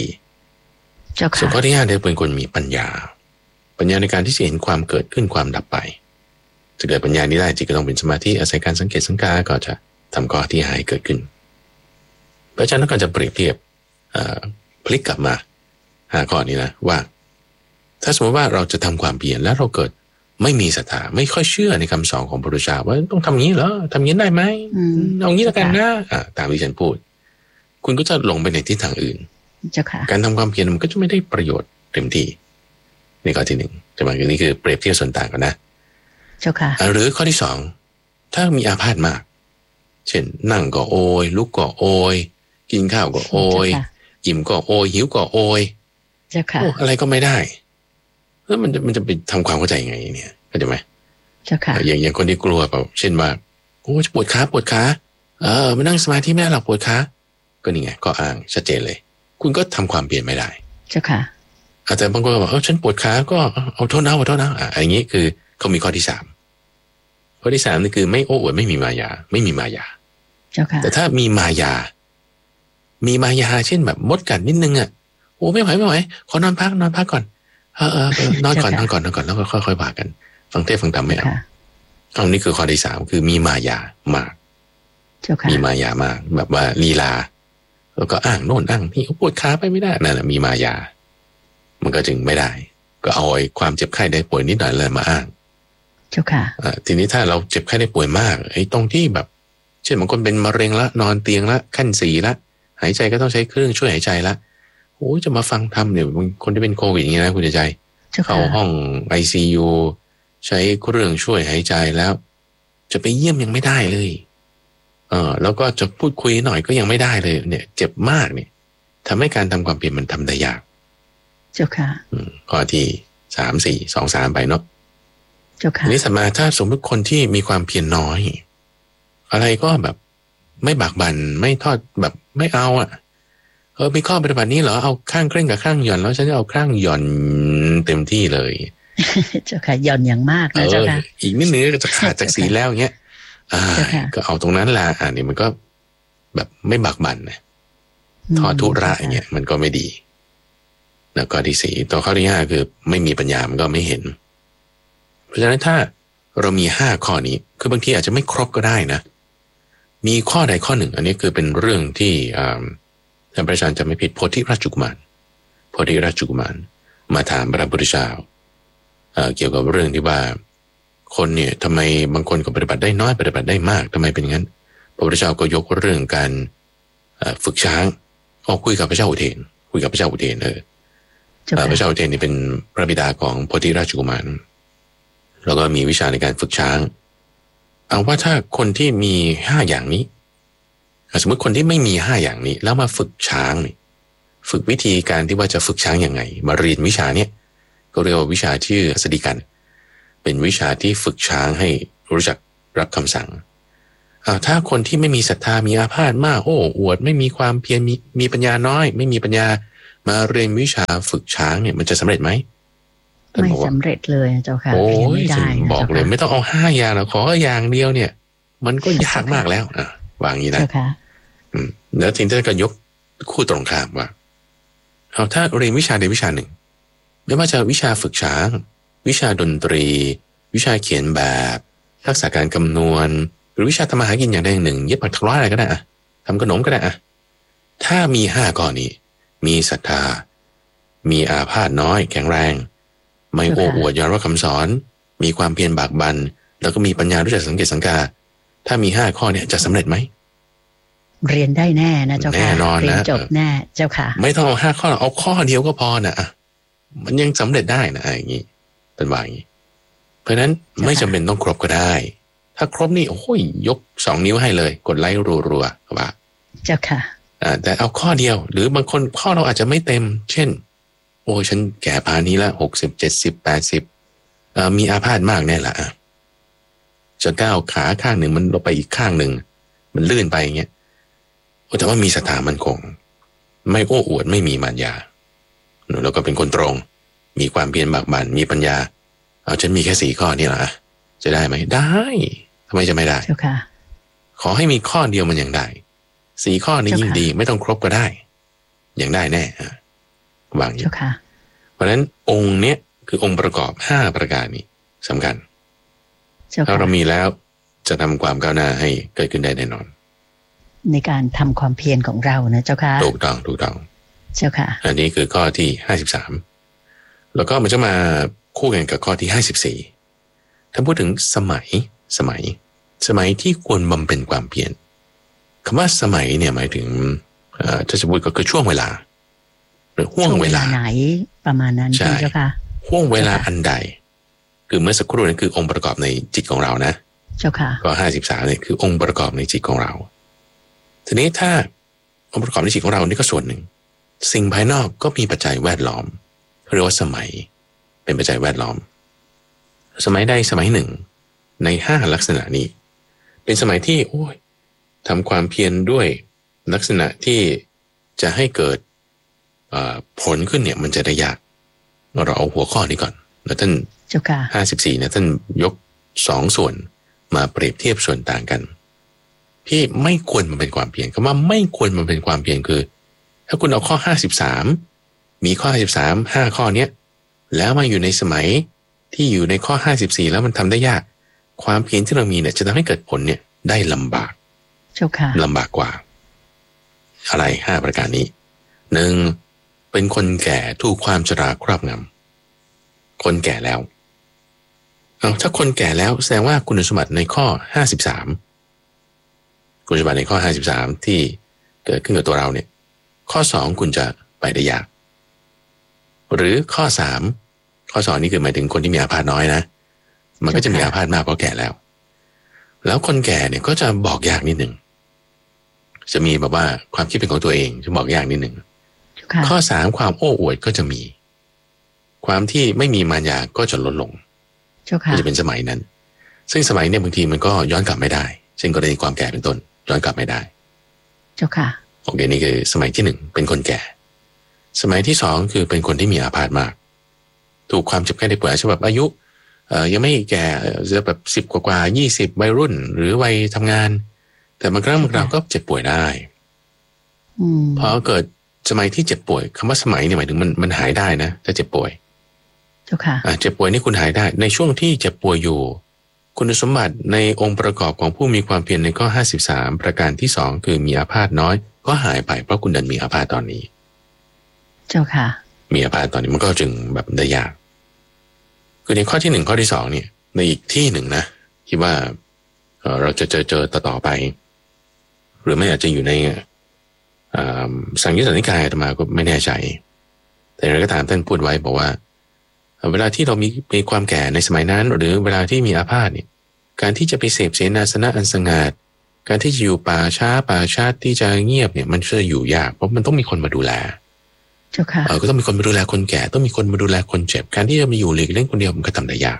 [SPEAKER 2] 4ส่วนข้อที่5เนี่ยเป็นคนมีปัญญาในการที่จะเห็นความเกิดขึ้นความดับไปจะเกิดปัญญานี้ได้จิตก็ต้องเป็นสมาธิอาศัยการสังเกตสังกาก็จะทำข้อที่5ให้เกิดขึ้นพระอาจารย์ต้องการจะเปรียบเทียบพลิกกลับมาข้อนี้นะว่าถ้าสมมติว่าเราจะทำความเพียรแล้วเราเกิดไม่มีศรัทธาไม่ค่อยเชื่อในคำสอนของพระพุทธเจ้าว่าต้องทำงี้เหรอทำงี้ได้ไหมเอางี้แล้วกันนะตามที่ฉันพูดคุณก็จะลงไปในทิศทางอื่นการทำความเพียรมันก็จะไม่ได้ประโยชน์เต็มที่นี่ข้อที่1จะมาอย่างนี้คือเปรียบเทียบส่วนต่างกันนะ
[SPEAKER 1] เจ้าค่ะ
[SPEAKER 2] หรือข้อที่2ถ้ามีอาพาธมากเช่นนั่งก็โอยลุกก็โอยกินข้าวก็โอยอิ่มก็โอยหิวก็โอย
[SPEAKER 1] เจ้าค่ะ
[SPEAKER 2] อะไรก็ไม่ได้แล้วมันจะไปทำความเข้าใจยังไงเนี่ยเข้าใจไหม
[SPEAKER 1] เจ้าค่ะ
[SPEAKER 2] อย่างคนที่กลัวแบบเช่นว่าโอ้จะปวดขามานั่งสมาธิไม่ได้หรอกปวดขาก็นี่ไงก็อ้างชัดเจนเลยคุณก็ทำความเปลี่ยนไม่ได้
[SPEAKER 1] เจ้าค่ะ
[SPEAKER 2] อาจจะบางคนบอกฉันปวดขาก็เอาโทษนะอย่างนี้คือเขามีข้อที่3ข้อที่3นี่คือไม่โอ้อวดไม่มีมายา
[SPEAKER 1] เจ้าค่ะ
[SPEAKER 2] แต่ถ้ามีมายาเช่นแบบมดกัดนิดนึงโอ้ไม่ไหวขอนอนพักก่อนนอนก่อนแล้วก็ค่อยๆว่ากันฟังเทศฟังธรรมไม่เอานี่คือข้อที่3คือมีมายามากมีมายามากแบบว่าลีลาแล้วก็อ้างโน่นอ้างนี่ปวดขาไปไม่ได้นั่นแหละมีมายามันก็จึงไม่ได้ก็เอาไอ้ความเจ็บไข้ได้ป่วยนิดหน่อยเลยมาอ้าง
[SPEAKER 1] เจ้าค่ะ
[SPEAKER 2] ทีนี้ถ้าเราเจ็บไข้ได้ป่วยมากไอ้ตรงที่แบบเช่นบางคนเป็นมะเร็งละนอนเตียงละขั้น4ละหายใจก็ต้องใช้เครื่องช่วยหายใจละโอ้จะมาฟังธรรมเนี่ยคนที่เป็นโควิดอย่างนี้นะคุณใจเข้าห้อง ICU ใช้เครื่องช่วยหายใจแล้วจะไปเยี่ยมยังไม่ได้เลยแล้วก็จะพูดคุยหน่อยก็ยังไม่ได้เลยเนี่ยเจ็บมากเนี่ยทำให้การทำความเพียรมันทำได้ยาก
[SPEAKER 1] เจ้าค่ะ
[SPEAKER 2] ข้อที่3 4 2 3ไปเนาะ
[SPEAKER 1] เจ้าค่ะ
[SPEAKER 2] นี้สมาถ้าสมมติคนที่มีความเพียรน้อยอะไรก็แบบไม่บากบั่นไม่ทอดแบบไม่เอามีข้อปฏิบัตินี้เหรอเอาข้างเคร่งกับข้างหย่อนแล้วฉันจะเอาข้างหย่อนเต็มที่เลย
[SPEAKER 1] เจ้าค่ะหย่อนอย่างมากนะเจ้าค่ะ
[SPEAKER 2] อีกนิดนึงก็จะขาดจากศีลแล้วเงี้ยก็เอาตรงนั้นแหละนี่มันก็แบบไม่บากบั่นนะทอดทุระอย่างเงี้ยมันก็ไม่ดีแล้วก็ที่4ตัวข้อที่5คือไม่มีปัญญามันก็ไม่เห็นเพราะฉะนั้นถ้าเรามี5ข้อนี้คือบางทีอาจจะไม่ครบก็ได้นะมีข้อใดข้อหนึ่งอันนี้คือเป็นเรื่องที่ท่านพระอาจารย์จะไม่ผิดโพธิราชกุมารมาถามพระพุทธเจ้าเกี่ยวกับเรื่องที่ว่าคนเนี่ยทำไมบางคนก็ปฏิบัติได้น้อยปฏิบัติได้มากทำไมเป็นงั้นพระพุทธเจ้าก็ยกเรื่องการฝึกช้างคุยกับพระเจ้าอุเทนพระเจ้าอุเทนพระเจ้าอุเทนนี่เป็นพระบิดาของโพธิราชกุมารแล้วก็มีวิชาในการฝึกช้างเอาว่าถ้าคนที่มี5อย่างนี้สมมติคนที่ไม่มี5อย่างนี้แล้วมาฝึกช้างนี่ฝึกวิธีการที่ว่าจะฝึกช้างยังไงมาเรียนวิชาเนี้ยก็เรียกว่าวิชาชื่อสดิกันเป็นวิชาที่ฝึกช้างให้รู้จักรับคำสั่งถ้าคนที่ไม่มีศรัทธามีอาพาธมากโอ้อวดไม่มีความเพียรมีปัญญาน้อยไม่มีปัญญามาเรียนวิชาฝึกช้างเนี่ยมันจะสำเร็จไหม
[SPEAKER 1] ไม่สำเร็จเลยเจ้าค่ะ
[SPEAKER 2] โอ้ย
[SPEAKER 1] ไม่ได้
[SPEAKER 2] บอกเลยไม่ต้องเอา5 อย่างแล้วขออย่างเดียวเนี่ยมันก็ยากมากแล้ววางอย่างนี้นะแล้วทีนี้ก็ยกคู่ตรงข้ามว่าถ้าเรียนวิชาใดวิชาหนึ่งไม่ว่าจะวิชาฝึกช้างวิชาดนตรีวิชาเขียนแบบทักษะการคำนวณหรือวิชาทำมาหากินอย่างใดอย่างหนึ่งเย็บปักถักร้อยอะไรก็ได้ทำขนมก็ได้ถ้ามี5 ข้อนี้มีศรัทธามีอาพาธน้อยแข็งแรงไม่โอ้อวดย้อนว่าคำสอนมีความเพียรบากบั่นแล้วก็มีปัญญารู้จักสังเกตสังกาถ้ามี5 ข้อเนี่ยจะสำเร็จไหม
[SPEAKER 1] เรียนได้แน่นะเจ้าค่ะแน่นอนนะเรียนจบแน่เจ้าค่ะ
[SPEAKER 2] ไม่ต้องเอา5 ข้อเอาข้อเดียวก็พอนะมันยังสำเร็จได้นะอย่างนี้เป็นว่าอย่างนี้เพราะฉะนั้นไม่จำเป็นต้องครบก็ได้ถ้าครบนี่โอ้ยยก2 นิ้วให้เลยกดไลค์รัวๆว่า
[SPEAKER 1] เจ้าค่ะ
[SPEAKER 2] แต่เอาข้อเดียวหรือบางคนข้อเราอาจจะไม่เต็มเช่นโอ้ฉันแก่ป่านนี้ละ60 70 80มีอาพาธมากแน่ละจะก้าวขาข้างหนึ่งมันลงไปอีกข้างหนึ่งมันลื่นไปอย่างเงี้ยแต่ว่ามีศรัทธามั่นคงไม่โอ้อวดไม่มีมารยาแล้วก็เป็นคนตรงมีความเพียรบากบั่นมีปัญญาฉันมีแค่4 ข้อนี่แหละจะได้ไหมได้ทำไมจะไม่ได้ขอให้มีข้อเดียวมันยังได้4 ข้อนี้ยิ่งดีไม่ต้องครบก็ได้ยังได้แน่วางอยู่เพราะฉะนั้นองค์เนี้ยคือองค์ประกอบ5 ประการนี้สำคัญถ้าเรามีแล้วจะทำความก้าวหน้าให้เกิดขึ้นได้แน่นอน
[SPEAKER 1] ในการทำความเพียรของเรานะเจ้าค่ะ
[SPEAKER 2] ถูกต้อง
[SPEAKER 1] เจ้าค่ะ
[SPEAKER 2] อันนี้คือข้อที่53แล้วก็มันจะมาคู่กันกับข้อที่54ถ้าพูดถึงสมัยที่ควรบำเพ็ญความเพียรคำว่าสมัยเนี่ยหมายถึงถ้าจะพูดก็คือช่วงเวลาหรือห่วงเวลา
[SPEAKER 1] ไหนประมาณนั้นใช่เจ้าค่ะ
[SPEAKER 2] ห่วงเวลาอันใดคือเมื่อสักครู่นั้นคือองค์ประกอบในจิตของเรานะ
[SPEAKER 1] เจ้าค่ะ
[SPEAKER 2] ก็53เนี่ยคือองค์ประกอบในจิตของเราทีนี้ถ้าองค์ประกอบในจิตของเรานี่ก็ส่วนหนึ่งสิ่งภายนอกก็มีปัจจัยแวดล้อมเรียกว่าสมัยเป็นปัจจัยแวดล้อมสมัยใดสมัยหนึ่งใน5 ลักษณะนี้เป็นสมัยที่โอ้ยทำความเพียรด้วยลักษณะที่จะให้เกิดผลขึ้นเนี่ยมันจะได้ยากเราเอาหัวข้อนี้ก่อนแล้วท่าน54เนี่ยท่านยก2 ส่วนมาเปรียบเทียบส่วนต่างกันที่ไม่ควรมันเป็นความเพียรคำว่าไม่ควรมันเป็นความเพียรคือถ้าคุณเอาข้อ53มีข้อ53 5 ข้อเนี้ยแล้วมาอยู่ในสมัยที่อยู่ในข้อ54แล้วมันทำได้ยากความเพียรที่เรามีเนี่ยจะทำให้เกิดผลเนี่ยได้ลำบากลำบากกว่าอะไร5 ประการนี้ 1. เป็นคนแก่ถูกความชราครอบงำคนแก่แล้วถ้าคนแก่แล้วแสดงว่าคุณสมบัติในข้อ53คุณสมบัติในข้อ53ที่เกิดขึ้นกับตัวเราเนี่ยข้อ2คุณจะไปได้ยากหรือข้อ3ข้อ2นี่คือหมายถึงคนที่มีอาพาธน้อยนะมันก็จะมีอาพาธมากเพราะแก่แล้วคนแก่เนี่ยก็จะบอกยากนิดหนึ่งจะมีแบบว่าความคิดเป็นของตัวเองจะบอกยากนิดหนึ่งข้อ3ความโอ้อวดก็จะมีความที่ไม่มีมารยาก็จะลดลงก็จะเป็นสมัยนั้นซึ่งสมัยเนี่ยบางทีมันก็ย้อนกลับไม่ได้เช่นกรณีความแก่เป็นต้นย้อนกลับไม่ได้
[SPEAKER 1] เจ้าค่ะ
[SPEAKER 2] โอเคนี่คือสมัยที่1เป็นคนแก่สมัยที่2คือเป็นคนที่มีอาพาธมากถูกความเจ็บไข้ได้ป่วยฉบับอายุยังไม่แก่จะแบบ10 กว่า20วัยรุ่นหรือวัยทำงานแต่บางครั้งบางคราวก็เจ็บป่วยได้พอเกิดสมัยที่เจ็บป่วยคำว่าสมัยเนี่ยหมายถึงมันหายได้นะถ้าเจ็บป่วย
[SPEAKER 1] เจ้าค่ะ
[SPEAKER 2] เจ็บป่วยนี่คุณหายได้ในช่วงที่เจ็บป่วยอยู่คุณสมบัติในองค์ประกอบของผู้มีความเพียรในข้อ53ประการที่2คือมีอาพาธน้อยก็หายไปเพราะคุณดันมีอาพาธตอนนี้
[SPEAKER 1] เจ้าค่ะ
[SPEAKER 2] มีอาพาธตอนนี้มันก็จึงแบบได้ยากคือในข้อที่1ข้อที่2เนี่ยในอีกที่หนึ่งนะคิดว่าเราจะเจอต่อไปหรือไม่อาจจะอยู่ในสังยุตตนิกายอาตมาก็ไม่แน่ใจแต่อะไรก็ตามท่านพูดไว้บอกว่าเวลาที่เรามีความแก่ในสมัยนั้นหรือเวลาที่มีอาพาธเนี่ยการที่จะไปเสพเสนาสนะอันสงัดการที่จะอยู่ป่าชาที่จะเงียบเนี่ยมันจะอยู่ยากเพราะมันต้องมีคนมาดูแล
[SPEAKER 1] เจ้าค่ะ
[SPEAKER 2] ก็ต้องมีคนมาดูแลคนแก่ต้องมีคนมาดูแลคนเจ็บการที่จะมาอยู่หลีกเล่นคนเดียวมันก็ทำได้ยาก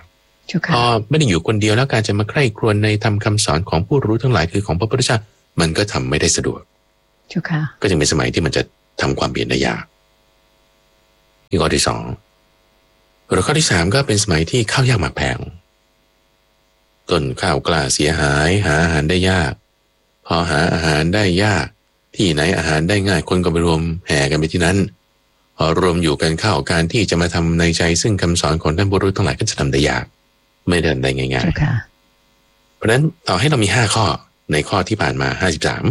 [SPEAKER 2] พอไม่ได้อยู่คนเดียวแล้วการจะมาใคร่ครวญในธรรมคำสอนของผู้รู้ทั้งหลายคือของพระพุทธเจ้ามันก็ทำไม่ได้สะดวกก็จึงเป็นสมัยที่มันจะทำความเปลี่ยนได้ยากนี่ข้อที่สองหรือข้อที่สามก็เป็นสมัยที่ข้าวยากหมากแพงต้นข้าวกล้าเสียหายหาอาหารได้ยากพอหาอาหารได้ยากที่ไหนอาหารได้ง่ายคนก็ไปรวมแห่กันไปที่นั้นพอรวมอยู่กันเข้าการที่จะมาทำในใจซึ่งคำสอนของท่านผู้รู้ทั้งหลายก็จะทำได้ยากไม่ได้ทำได้ง่ายๆเพราะฉะนั้นต่อให้เรามี5ข้อในข้อที่ผ่านมา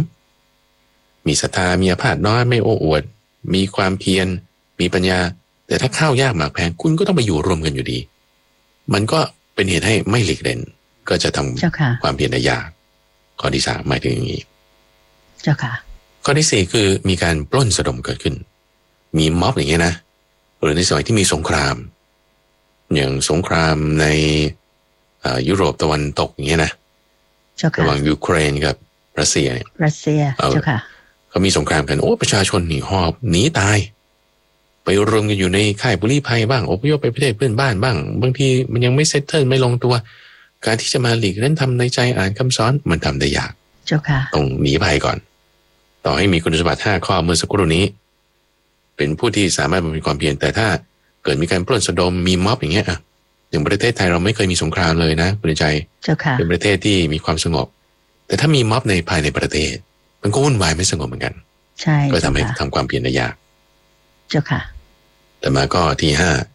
[SPEAKER 2] 53มีศรัทธามีอาพาธน้อยไม่โอ้อวดมีความเพียรมีปัญญาแต่ถ้าข้าวยากหมากแพงคุณก็ต้องไปอยู่รวมกันอยู่ดีมันก็เป็นเหตุให้ไม่หลีกเล่นก็จะทำความเพียรได้ยากข้อที่3หมายถึงอย่างนี้
[SPEAKER 1] เจ้าค่ะ
[SPEAKER 2] ข้อที่4คือมีการปล้นสะดมเกิดขึ้นมีม็อบอย่างเงี้ยนะหรือในสมัยที่มีสงครามอย่างสงครามในยุโรปตะวันตกอย่างเงี้ยนะระหว่างยูเครนกับรัสเซียเนี่ย
[SPEAKER 1] รัสเซียเจ้าค่ะ
[SPEAKER 2] เขามีสงครามกันโอ้ประชาชนหนีหอบหนีตายไปรวมกันอยู่ในค่ายบุรีภัยบ้างอพยพไปประเทศเพื่อนบ้านบ้างบางทีมันยังไม่เซตเทิลไม่ลงตัวการที่จะมาหลีกเล่นทำในใจอ่านคำสอนมันทำได้ยาก
[SPEAKER 1] เจ้าค่ะ
[SPEAKER 2] ต้องหนีภัยก่อนต่อให้มีคุณสมบัติ5ข้อเมื่อสักครู่นี้เป็นผู้ที่สามารถบำเพ็ญความเพียรแต่ถ้าเกิดมีการปล้นสะดมมีม็อบอย่างเงี้ยอย่างประเทศไทยเราไม่เคยมีสงครามเลยนะคุณใจเป็นประเทศที่มีความสงบแต่ถ้ามีม็อบในภายในประเทศมันก็วุ่นวายไม่สงบเหมือนกัน
[SPEAKER 1] ใช่
[SPEAKER 2] ก็ทำให้ทำความเพียรได้ยาก
[SPEAKER 1] เจ้าค่ะ
[SPEAKER 2] แต่มาก็ที่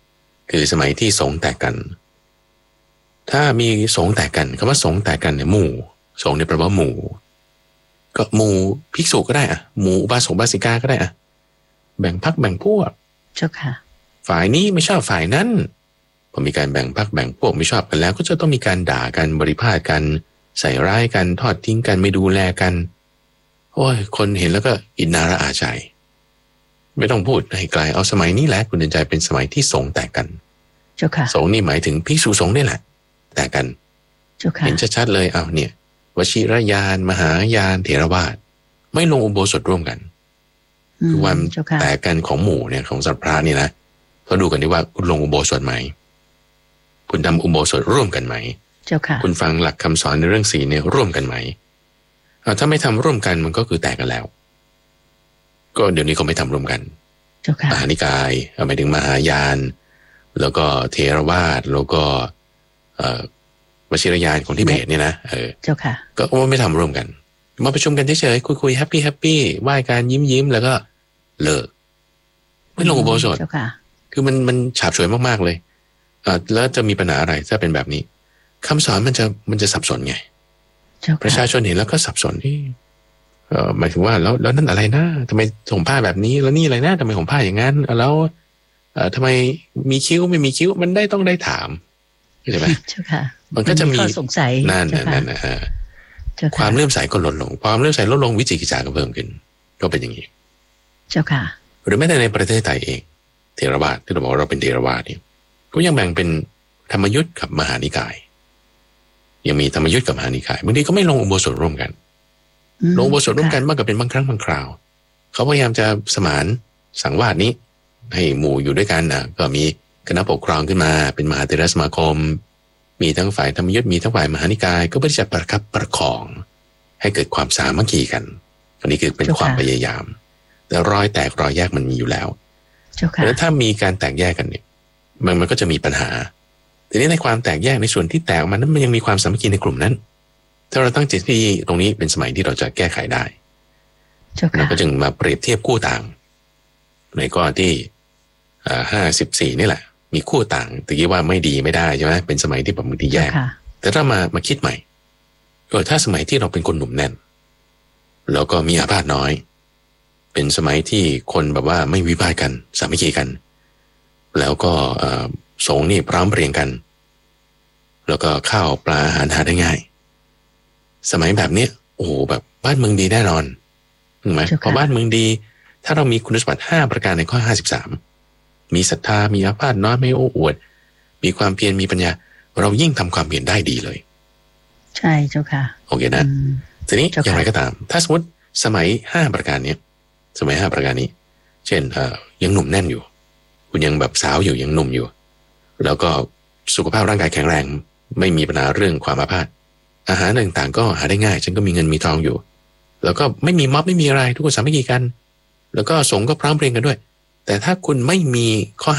[SPEAKER 2] 5คือสมัยที่สงฆ์แตกกันถ้ามีสงฆ์แตกกันคำว่าสงฆ์แตกกันเนี่ยหมู่สงฆ์เนี่ยแปลว่าหมู่ก็หมู่ภิกษุก็ได้หมู่อุบาสกอุบาสิกาก็ได้แบ่งพรรคแบ่งพวก
[SPEAKER 1] เจ้าค่ะ
[SPEAKER 2] ฝ่ายนี้ไม่ชอบฝ่ายนั้นพอมีการแบ่งพรรคแบ่งพวกไม่ชอบกันแล้วก็จะต้องมีการด่ากันบริพาทกันใส่ร้ายกันทอดทิ้งกันไม่ดูแลกันโอ้ยคนเห็นแล้วก็อินนาระอาใจไม่ต้องพูดให้ไกลเอาสมัยนี้แหละคุณเดินใจเป็นสมัยที่สงฆ์แตกกัน
[SPEAKER 1] เจ้าค่ะ
[SPEAKER 2] สงฆ์นี่หมายถึงภิกษุสงฆ์นี่แหละแตกกัน
[SPEAKER 1] เจ้าค่ะ
[SPEAKER 2] เห็นชัดๆเลยเอาเนี่ยวชิรยานมหายานเถรวาทไม่ลงอุโบสถร่วมกันคือความแตกกันของหมู่เนี่ยของสัตว์พระนี่นะเขาดูกันดีว่าคุณลงอุโบสถไหมคุณทำอุโบสถร่วมกันไหม
[SPEAKER 1] เจ้าค่ะ
[SPEAKER 2] คุณฟังหลักคำสอนในเรื่องศีลเนี่ยร่วมกันไหมถ้าไม่ทำร่วมกันมันก็คือแตกกันแล้วก็เดี๋ยวนี้เขาไม่ทำร่วมกันมหานิกายหมายถึงมหายานแล้วก็เทรวาทแล้วก็วชิรยานของทิเบตเนี่ยนะ
[SPEAKER 1] เจ้าค่ะ
[SPEAKER 2] ก็ไม่ทำร่วมกันมาประชุมกันเฉยๆคุยๆแฮปปี้ไหว้กันยิ้มแล้วก็เลิกไม่ลงอุโบสถคือมันฉาบฉวยมากๆเลยแล้วจะมีปัญหาอะไรถ้าเป็นแบบนี้คำสอนมันจะสับสนไงประชาชนเห็นแล้วก็สับสนหมายถึงว่าแล้วนั่นอะไรนะทำไมห่มผ้าแบบนี้แล้วนี่อะไรนะทำไมห่มผ้าอย่างนั้นแล้วทำไมมีคิ้วไม่มีคิ้วมันต้องได้ถามใช่ไหมมันก็จะมี
[SPEAKER 1] สงสัย
[SPEAKER 2] นั่นความเลื่อมใสก็ลดลงความเลื่อมใสลดลงวิจิกิจฉาก็เพิ่มขึ้นก็เป็นอย่างนี้
[SPEAKER 1] เจ้าค่ะ
[SPEAKER 2] หรือแม้แต่ในประเทศไทยเองเถรวาทที่เราบอกเราเป็นเถรวาทนี่ก็ยังแบ่งเป็นธรรมยุทธ์กับมหานิกายยังมีธรรมยุทธ์กับมหานิกายบางทีก็ไม่ลงอุโบสถร่วมกันลงอุโบสถร่วมกันมากกว่าเป็นบางครั้งบางคราวเขาพยายามจะสมานสังวาสนี้ให้หมู่อยู่ด้วยกันก็มีคณะปกครองขึ้นมาเป็นมหาเถรสมาคมมีทั้งฝ่ายธรรมยุทธ์มีทั้งฝ่ายมหานิกายก็เพื่อจะประคับประคองให้เกิดความสามัคคีกันอันนี้คือเป็นความพยายามแต่รอยแตกรอยแยกมันมีอยู่แล้วแล้วถ้ามีการแตกแยกกันเนี่ยมันก็จะมีปัญหาทีนี้ในความแตกแยกในส่วนที่แตกออกมานั้นมันยังมีความสามัคคีในกลุ่มนั้นถ้าเราตั้งจิตที่ตรงนี้เป็นสมัยที่เราจะแก้ไขได้เราก็จึงมาเปรียบเทียบคู่ต่างในข้อที่54นี่แหละมีคู่ต่างแต่กี้ว่าไม่ดีไม่ได้ใช่ไหมเป็นสมัยที่แบบบางทีแยกแต่ถ้ามาคิดใหม่ก็ถ้าสมัยที่เราเป็นคนหนุ่มแน่นแล้วก็มีอาพาธน้อยเป็นสมัยที่คนแบบว่าไม่วิพากษ์กันสามัคคีกันแล้วก็สงฆ์นี่พร้อมเพรียงกันแล้วก็ข้าวปลาอาหารหาได้ง่ายสมัยแบบนี้โอ้โหแบบบ้านเมืองดีแน่นอนถูกไหมพอบ้านเมืองดีถ้าเรามีคุณสมบัติ5ประการในข้อ53มีศรัทธามีอาพาธน้อยไม่โอ้อวดมีความเพียรมีปัญญาเรายิ่งทำความเพียรได้ดีเลย
[SPEAKER 1] ใช่เจ้าค่ะ
[SPEAKER 2] โอเคนะทีนี้อย่างไรก็ตามถ้าสมมติสมัย5ประการนี้สมัย5ประการนี้เช่นยังหนุ่มแน่นอยู่คุณยังแบบสาวอยู่ยังหนุ่มอยู่แล้วก็สุขภาพร่างกายแข็งแรงไม่มีปัญหาเรื่องความอาพาธอาหารต่างๆก็หาได้ง่ายฉันก็มีเงินมีทองอยู่แล้วก็ไม่มีม็อบไม่มีอะไรทุกคนสามัคคีกันแล้วก็สงฆ์ก็พร้อมเพรียงกันด้วยแต่ถ้าคุณไม่มีข้อ